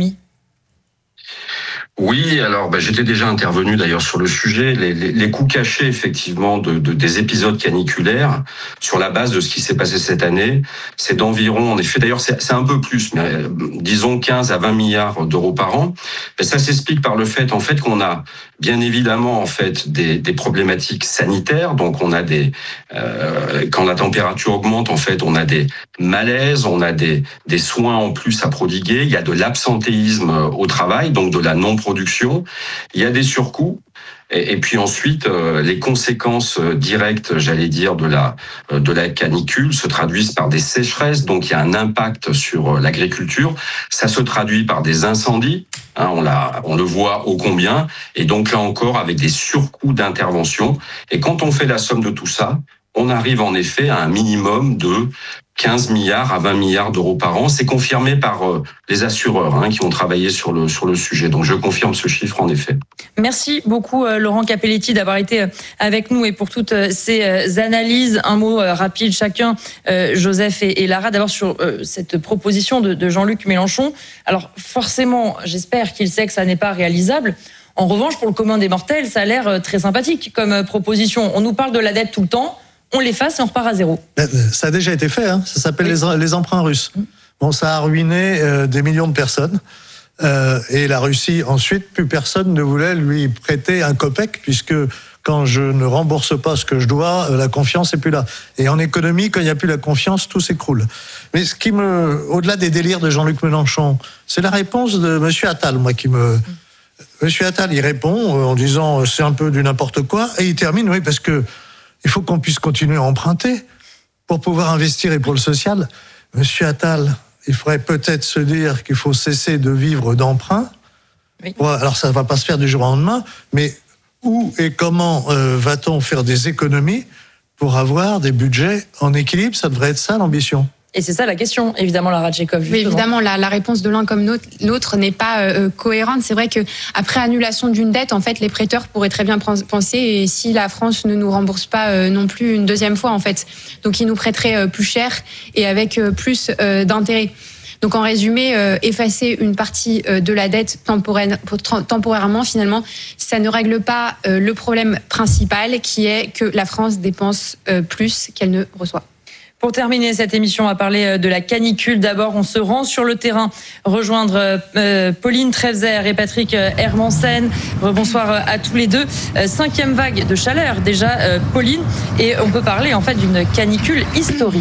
Oui, alors bah, j'étais déjà intervenu d'ailleurs sur le sujet. Les, les, les coûts cachés effectivement de, de, des épisodes caniculaires sur la base de ce qui s'est passé cette année, c'est d'environ, en effet d'ailleurs c'est, c'est un peu plus, mais euh, disons quinze à vingt milliards d'euros par an. Mais ça s'explique par le fait en fait qu'on a bien évidemment en fait des, des problématiques sanitaires. Donc on a des euh, quand la température augmente en fait on a des malaises, on a des, des soins en plus à prodiguer. Il y a de l'absentéisme au travail, donc de la non production, il y a des surcoûts et, et puis ensuite euh, les conséquences directes, j'allais dire, de la de la canicule se traduisent par des sécheresses, donc il y a un impact sur l'agriculture, ça se traduit par des incendies, hein, on l'a on le voit ô combien, et donc là encore avec des surcoûts d'intervention, et quand on fait la somme de tout ça, on arrive en effet à un minimum de quinze milliards à vingt milliards d'euros par an. C'est confirmé par euh, les assureurs hein, qui ont travaillé sur le, sur le sujet. Donc je confirme ce chiffre en effet. Merci beaucoup euh, Laurent Capelletti d'avoir été avec nous et pour toutes euh, ces euh, analyses. Un mot euh, rapide chacun, euh, Joseph et, et Lara, d'abord sur euh, cette proposition de, de Jean-Luc Mélenchon. Alors forcément, j'espère qu'il sait que ça n'est pas réalisable. En revanche, pour le commun des mortels, ça a l'air euh, très sympathique comme euh, proposition. On nous parle de la dette tout le temps. On l'efface et on repart à zéro. Ça a déjà été fait, hein. Ça s'appelle oui. les, les emprunts russes. Bon, ça a ruiné euh, des millions de personnes. Euh, et la Russie, ensuite, plus personne ne voulait lui prêter un copec, puisque quand je ne rembourse pas ce que je dois, la confiance n'est plus là. Et en économie, quand il n'y a plus la confiance, tout s'écroule. Mais ce qui me, au-delà des délires de Jean-Luc Mélenchon, c'est la réponse de M. Attal, moi, qui me... M. Attal, il répond en disant c'est un peu du n'importe quoi, et il termine, oui, parce que il faut qu'on puisse continuer à emprunter pour pouvoir investir et pour le social. Monsieur Attal, il faudrait peut-être se dire qu'il faut cesser de vivre d'emprunt. Oui. Alors ça ne va pas se faire du jour au lendemain, mais où et comment euh, va-t-on faire des économies pour avoir des budgets en équilibre? Ça devrait être ça l'ambition. Et c'est ça la question, évidemment, Lara Tchekov. Oui, évidemment, la, la réponse de l'un comme l'autre n'est pas euh, cohérente. C'est vrai que après annulation d'une dette, en fait, les prêteurs pourraient très bien penser, et si la France ne nous rembourse pas euh, non plus une deuxième fois, en fait, donc ils nous prêteraient euh, plus cher et avec euh, plus euh, d'intérêt. Donc en résumé, euh, effacer une partie euh, de la dette temporairement, finalement, ça ne règle pas euh, le problème principal, qui est que la France dépense euh, plus qu'elle ne reçoit. Pour terminer cette émission, on va parler de la canicule. D'abord, on se rend sur le terrain, rejoindre euh, Pauline Trefzer et Patrick Hermansen. Bonsoir à tous les deux. Euh, cinquième vague de chaleur déjà, euh, Pauline, et on peut parler en fait d'une canicule historique.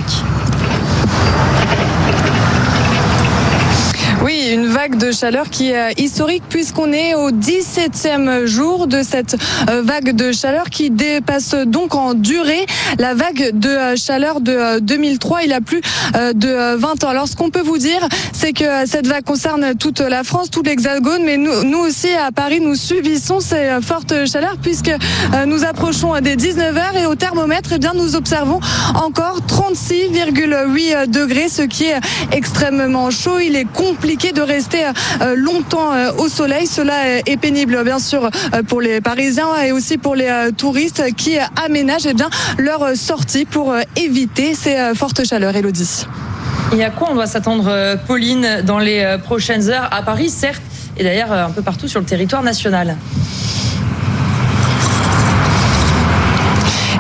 Oui, une vague de chaleur qui est historique puisqu'on est au dix-septième jour de cette vague de chaleur qui dépasse donc en durée la vague de chaleur de deux mille trois, il y a plus de vingt ans. Alors ce qu'on peut vous dire, c'est que cette vague concerne toute la France, tout l'Hexagone, mais nous, nous aussi à Paris, nous subissons ces fortes chaleurs puisque nous approchons des dix-neuf heures et au thermomètre, eh bien, nous observons encore trente-six virgule huit degrés, ce qui est extrêmement chaud. Il est compliqué de rester longtemps au soleil. Cela est pénible bien sûr pour les Parisiens et aussi pour les touristes qui aménagent eh bien, leur sortie pour éviter ces fortes chaleurs. Élodie. Et à quoi on doit s'attendre, Pauline, dans les prochaines heures à Paris, certes, et d'ailleurs un peu partout sur le territoire national?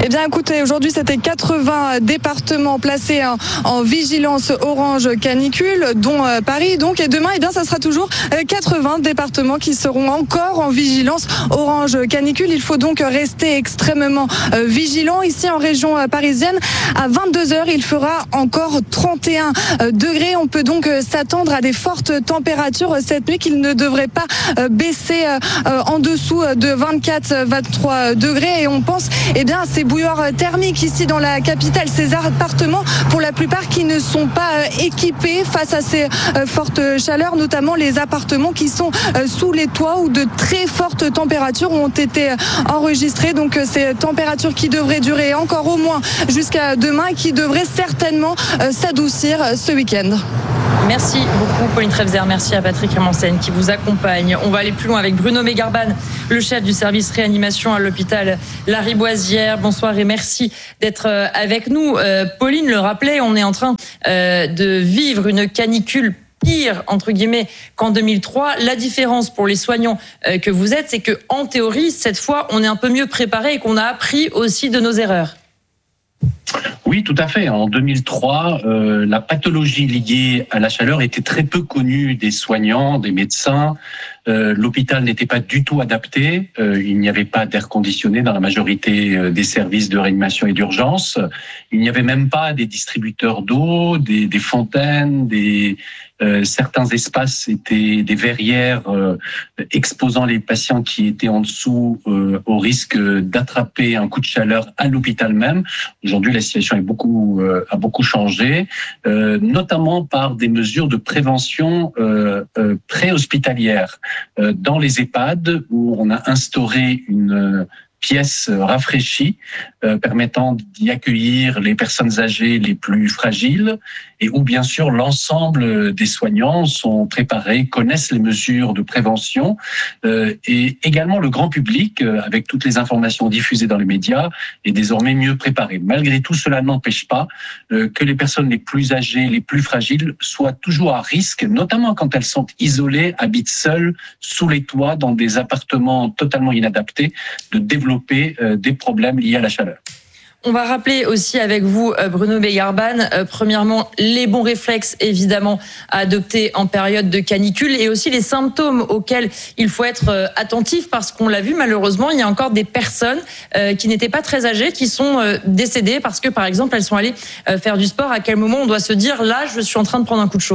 Eh bien, écoutez, aujourd'hui, c'était quatre-vingts départements placés en, en vigilance orange canicule, dont euh, Paris. Donc, et demain, eh bien, ça sera toujours euh, quatre-vingts départements qui seront encore en vigilance orange canicule. Il faut donc rester extrêmement euh, vigilant. Ici, en région euh, parisienne, à vingt-deux heures, il fera encore trente et un degrés. On peut donc euh, s'attendre à des fortes températures euh, cette nuit, qu'il ne devrait pas euh, baisser euh, en dessous de vingt-quatre à vingt-trois degrés. Et on pense eh bien, à ces bouilloires thermiques ici dans la capitale, ces appartements pour la plupart qui ne sont pas euh, équipés face à ces euh, fortes chaleurs, notamment les appartements qui sont euh, sous les toits où de très fortes températures ont été enregistrées. Donc euh, ces températures qui devraient durer encore au moins jusqu'à demain, qui devraient certainement euh, s'adoucir ce week-end. Merci beaucoup Pauline Trefzer, merci à Patrick Hermansen qui vous accompagne. On va aller plus loin avec Bruno Megarban, le chef du service réanimation à l'hôpital Lariboisière. Bonsoir et merci d'être avec nous. Euh, Pauline le rappelait, on est en train euh, de vivre une canicule pire entre guillemets qu'en deux mille trois. La différence pour les soignants euh, que vous êtes, c'est que en théorie, cette fois, on est un peu mieux préparé et qu'on a appris aussi de nos erreurs. Oui, tout à fait. En deux mille trois, euh, la pathologie liée à la chaleur était très peu connue des soignants, des médecins. Euh, l'hôpital n'était pas du tout adapté. Euh, il n'y avait pas d'air conditionné dans la majorité des services de réanimation et d'urgence. Il n'y avait même pas des distributeurs d'eau, des, des fontaines, des euh, certains espaces étaient des verrières euh, exposant les patients qui étaient en dessous euh, au risque d'attraper un coup de chaleur à l'hôpital même. Aujourd'hui, la situation est beaucoup euh, a beaucoup changé, euh, notamment par des mesures de prévention euh, euh, pré-hospitalières. Euh, dans les EHPAD, où on a instauré une euh, pièce rafraîchie euh, permettant d'y accueillir les personnes âgées les plus fragiles, et où bien sûr l'ensemble des soignants sont préparés, connaissent les mesures de prévention, euh, et également le grand public, euh, avec toutes les informations diffusées dans les médias, est désormais mieux préparé. Malgré tout, cela n'empêche pas euh, que les personnes les plus âgées, les plus fragiles, soient toujours à risque, notamment quand elles sont isolées, habitent seules, sous les toits, dans des appartements totalement inadaptés, de développer euh, des problèmes liés à la chaleur. On va rappeler aussi avec vous, Bruno Megarban, euh, premièrement, les bons réflexes, évidemment, à adopter en période de canicule, et aussi les symptômes auxquels il faut être euh, attentif, parce qu'on l'a vu, malheureusement, il y a encore des personnes euh, qui n'étaient pas très âgées, qui sont euh, décédées parce que, par exemple, elles sont allées euh, faire du sport. À quel moment on doit se dire, là, je suis en train de prendre un coup de chaud ?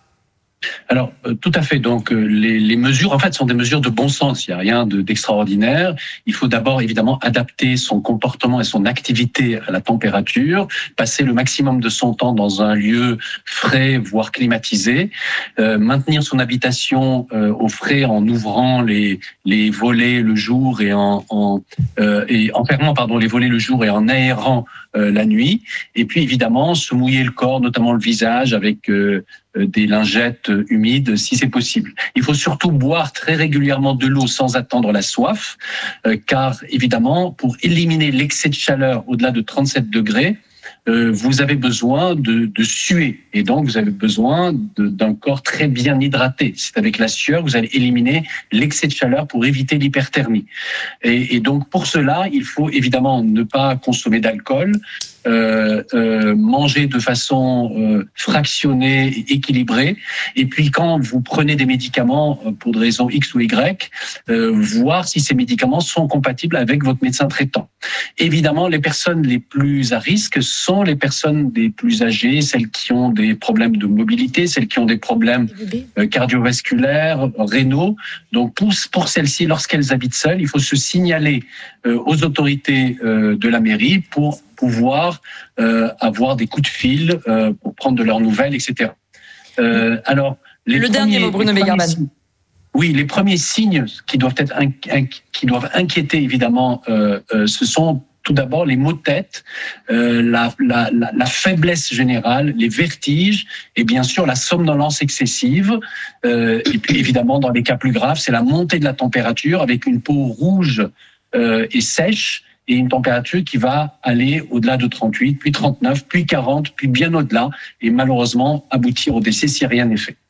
Alors, euh, tout à fait. Donc, euh, les, les mesures, en fait, sont des mesures de bon sens. Il n'y a rien de, d'extraordinaire. Il faut d'abord, évidemment, adapter son comportement et son activité à la température, passer le maximum de son temps dans un lieu frais, voire climatisé, euh, maintenir son habitation euh, au frais en ouvrant les, les volets le jour et en, en, euh, et en fermant, pardon, les volets le jour et en aérant euh, la nuit. Et puis, évidemment, se mouiller le corps, notamment le visage, avec euh, des lingettes humides si c'est possible. Il faut surtout boire très régulièrement de l'eau sans attendre la soif, euh, car évidemment, pour éliminer l'excès de chaleur au-delà de trente-sept degrés, euh, vous avez besoin de, de suer, et donc vous avez besoin de, d'un corps très bien hydraté. C'est avec la sueur que vous allez éliminer l'excès de chaleur pour éviter l'hyperthermie. Et, et donc pour cela, il faut évidemment ne pas consommer d'alcool, Euh, euh, manger de façon euh, fractionnée et équilibrée, et puis quand vous prenez des médicaments euh, pour des raisons X ou Y, euh, voir si ces médicaments sont compatibles avec votre médecin traitant. Évidemment, les personnes les plus à risque sont les personnes les plus âgées, celles qui ont des problèmes de mobilité, celles qui ont des problèmes euh, cardiovasculaires, rénaux. Donc pour, pour celles-ci, lorsqu'elles habitent seules, il faut se signaler euh, aux autorités euh, de la mairie pour pouvoir euh, avoir des coups de fil euh, pour prendre de leurs nouvelles, et cetera. Euh, alors, les le premiers, dernier mot, Bruno Megarban. Oui, les premiers signes qui doivent être inqui- inqui- qui doivent inquiéter évidemment, euh, euh, ce sont tout d'abord les maux de tête, euh, la, la, la, la faiblesse générale, les vertiges, et bien sûr la somnolence excessive. Euh, et puis évidemment, dans les cas plus graves, c'est la montée de la température avec une peau rouge euh, et sèche, et une température qui va aller au-delà de trente-huit, puis trente-neuf, puis quarante, puis bien au-delà, et malheureusement aboutir au décès si rien n'est fait.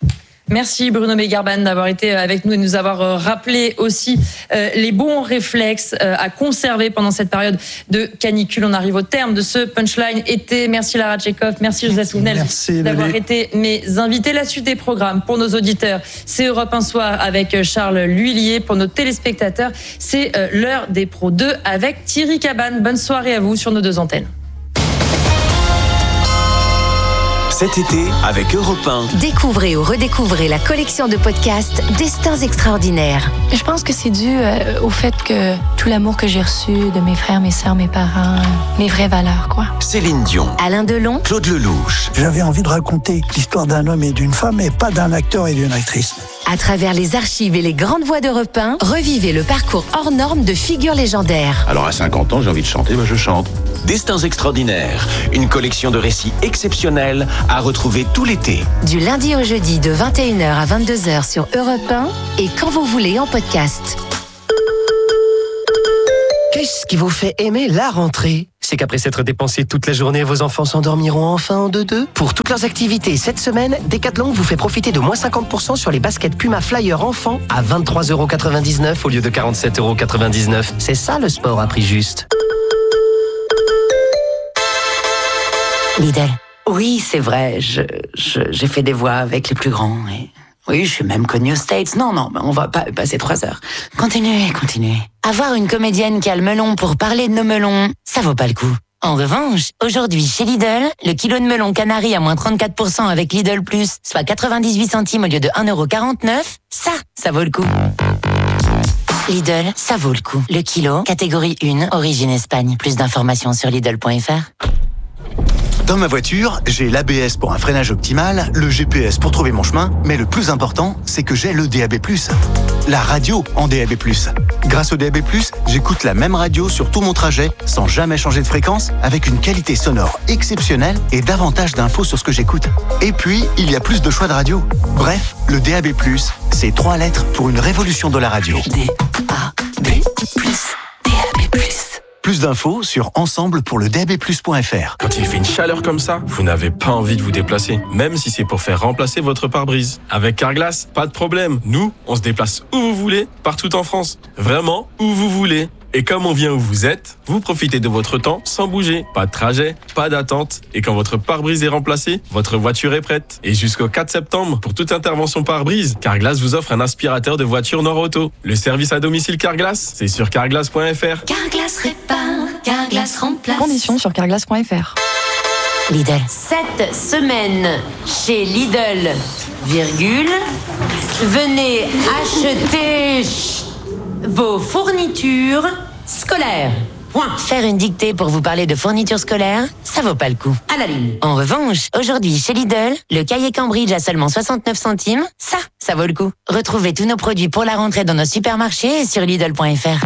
Merci Bruno Begarban d'avoir été avec nous et de nous avoir rappelé aussi euh, les bons réflexes euh, à conserver pendant cette période de canicule. On arrive au terme de ce punchline été. Merci Lara Tchekhov, merci Joseph Souvenel d'avoir été mes invités. La suite des programmes pour nos auditeurs, c'est Europe un soir avec Charles L'Huillier. Pour nos téléspectateurs, c'est euh, l'heure des pros deux avec Thierry Cabane. Bonne soirée à vous sur nos deux antennes. Cet été, avec Europe un. Découvrez ou redécouvrez la collection de podcasts Destins extraordinaires. Je pense que c'est dû euh, au fait que tout l'amour que j'ai reçu de mes frères, mes sœurs, mes parents, mes vraies valeurs, quoi. Céline Dion. Alain Delon. Claude Lelouch. J'avais envie de raconter l'histoire d'un homme et d'une femme, et pas d'un acteur et d'une actrice. À travers les archives et les grandes voix d'Europe un, revivez le parcours hors norme de figures légendaires. Alors à cinquante ans, j'ai envie de chanter, bah je chante. Destins extraordinaires, une collection de récits exceptionnels à retrouver tout l'été. Du lundi au jeudi de vingt et une heures à vingt-deux heures sur Europe un et quand vous voulez en podcast. Qu'est-ce qui vous fait aimer la rentrée ? C'est qu'après s'être dépensé toute la journée, vos enfants s'endormiront enfin en deux-deux. Pour toutes leurs activités cette semaine, Decathlon vous fait profiter de moins cinquante pour cent sur les baskets Puma Flyer enfants à vingt-trois euros quatre-vingt-dix-neuf au lieu de quarante-sept euros quatre-vingt-dix-neuf. C'est ça le sport à prix juste. Lidl. Oui, c'est vrai, je, je, j'ai fait des voix avec les plus grands. Et... oui, je suis même connue aux States. Non, non, on va pas passer trois heures. Continuez, continuez. Avoir une comédienne qui a le melon pour parler de nos melons, ça vaut pas le coup. En revanche, aujourd'hui, chez Lidl, le kilo de melon canari à moins trente-quatre pour cent avec Lidl Plus, soit quatre-vingt-dix-huit centimes au lieu de un euro quarante-neuf, ça, ça vaut le coup. Lidl, ça vaut le coup. Le kilo, catégorie un, origine Espagne. Plus d'informations sur Lidl point F R. Dans ma voiture, j'ai l'A B S pour un freinage optimal, le G P S pour trouver mon chemin, mais le plus important, c'est que j'ai le D A B plus. La radio en D A B plus. Grâce au D A B plus, j'écoute la même radio sur tout mon trajet, sans jamais changer de fréquence, avec une qualité sonore exceptionnelle et davantage d'infos sur ce que j'écoute. Et puis, il y a plus de choix de radio. Bref, le D A B plus, c'est trois lettres pour une révolution de la radio. D A B plus, D A B plus. Plus d'infos sur ensemble pour le D A B plus point F R. Quand il fait une chaleur comme ça, vous n'avez pas envie de vous déplacer, même si c'est pour faire remplacer votre pare-brise. Avec Carglass, pas de problème. Nous, on se déplace où vous voulez, partout en France. Vraiment, où vous voulez. Et comme on vient où vous êtes, vous profitez de votre temps sans bouger. Pas de trajet, pas d'attente. Et quand votre pare-brise est remplacé, votre voiture est prête. Et jusqu'au quatre septembre, pour toute intervention pare-brise, Carglass vous offre un aspirateur de voiture Nord-Auto. Le service à domicile Carglass, c'est sur carglass point F R. Carglass répare, Carglass remplace. Conditions sur carglass point F R. Lidl. Cette semaine, chez Lidl, virgule, venez acheter vos fournitures scolaires. Point. Faire une dictée pour vous parler de fournitures scolaires, ça vaut pas le coup. À la ligne. En revanche, aujourd'hui chez Lidl, le cahier Cambridge à seulement soixante-neuf centimes, ça, ça vaut le coup. Retrouvez tous nos produits pour la rentrée dans nos supermarchés et sur Lidl point F R.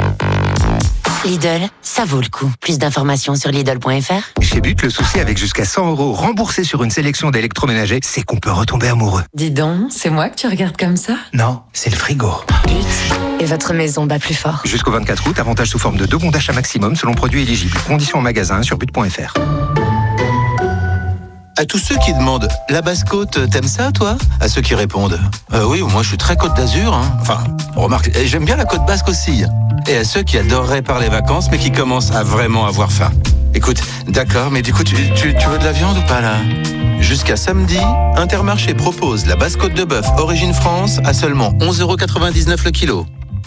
Lidl, ça vaut le coup. Plus d'informations sur Lidl point F R. Chez But, le souci avec jusqu'à cent euros remboursés sur une sélection d'électroménagers, c'est qu'on peut retomber amoureux. Dis donc, c'est moi que tu regardes comme ça ? Non, c'est le frigo. But. Et votre maison bat plus fort. Jusqu'au vingt-quatre août, avantage sous forme de deux bons d'achat maximum selon produit éligible. Conditions en magasin sur but point F R. À tous ceux qui demandent « La Basse-Côte, t'aimes ça, toi ?» À ceux qui répondent euh, « Oui, moi je suis très Côte d'Azur. Hein. » Enfin, remarque, j'aime bien la Côte Basque aussi. Et à ceux qui adoreraient parler vacances, mais qui commencent à vraiment avoir faim. Écoute, d'accord, mais du coup, tu, tu, tu veux de la viande ou pas, là ? Jusqu'à samedi, Intermarché propose la Basse-Côte de bœuf Origine France à seulement onze euros quatre-vingt-dix-neuf le kilo.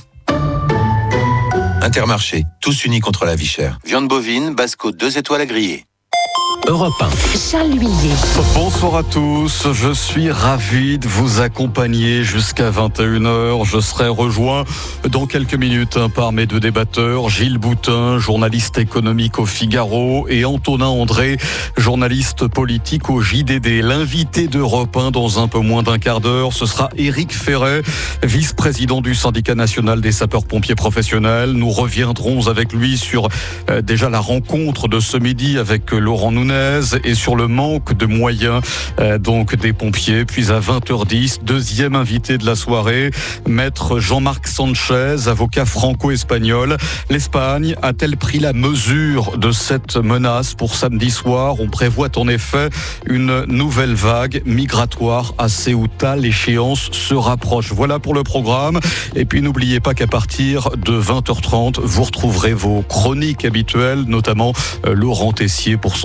Intermarché, tous unis contre la vie chère. Viande bovine, Basse-Côte, deux étoiles à griller. Europe un. Charles L'Huillier. Bonsoir à tous, je suis ravi de vous accompagner jusqu'à vingt et une heures. Je serai rejoint dans quelques minutes par mes deux débatteurs, Gilles Boutin, journaliste économique au Figaro, et Antonin André, journaliste politique au J D D. L'invité d'Europe un dans un peu moins d'un quart d'heure, ce sera Éric Ferret, vice-président du syndicat national des sapeurs-pompiers professionnels. Nous reviendrons avec lui sur euh, déjà la rencontre de ce midi avec Laurent Nunez, punaises et sur le manque de moyens euh, donc des pompiers. Puis à vingt heures dix, deuxième invité de la soirée, maître Jean-Marc Sanchez, avocat franco-espagnol. L'Espagne a-t-elle pris la mesure de cette menace pour samedi soir? On prévoit en effet une nouvelle vague migratoire à Ceuta. L'échéance se rapproche. Voilà pour le programme. Et puis n'oubliez pas qu'à partir de vingt heures trente, vous retrouverez vos chroniques habituelles, notamment Laurent Tessier pour son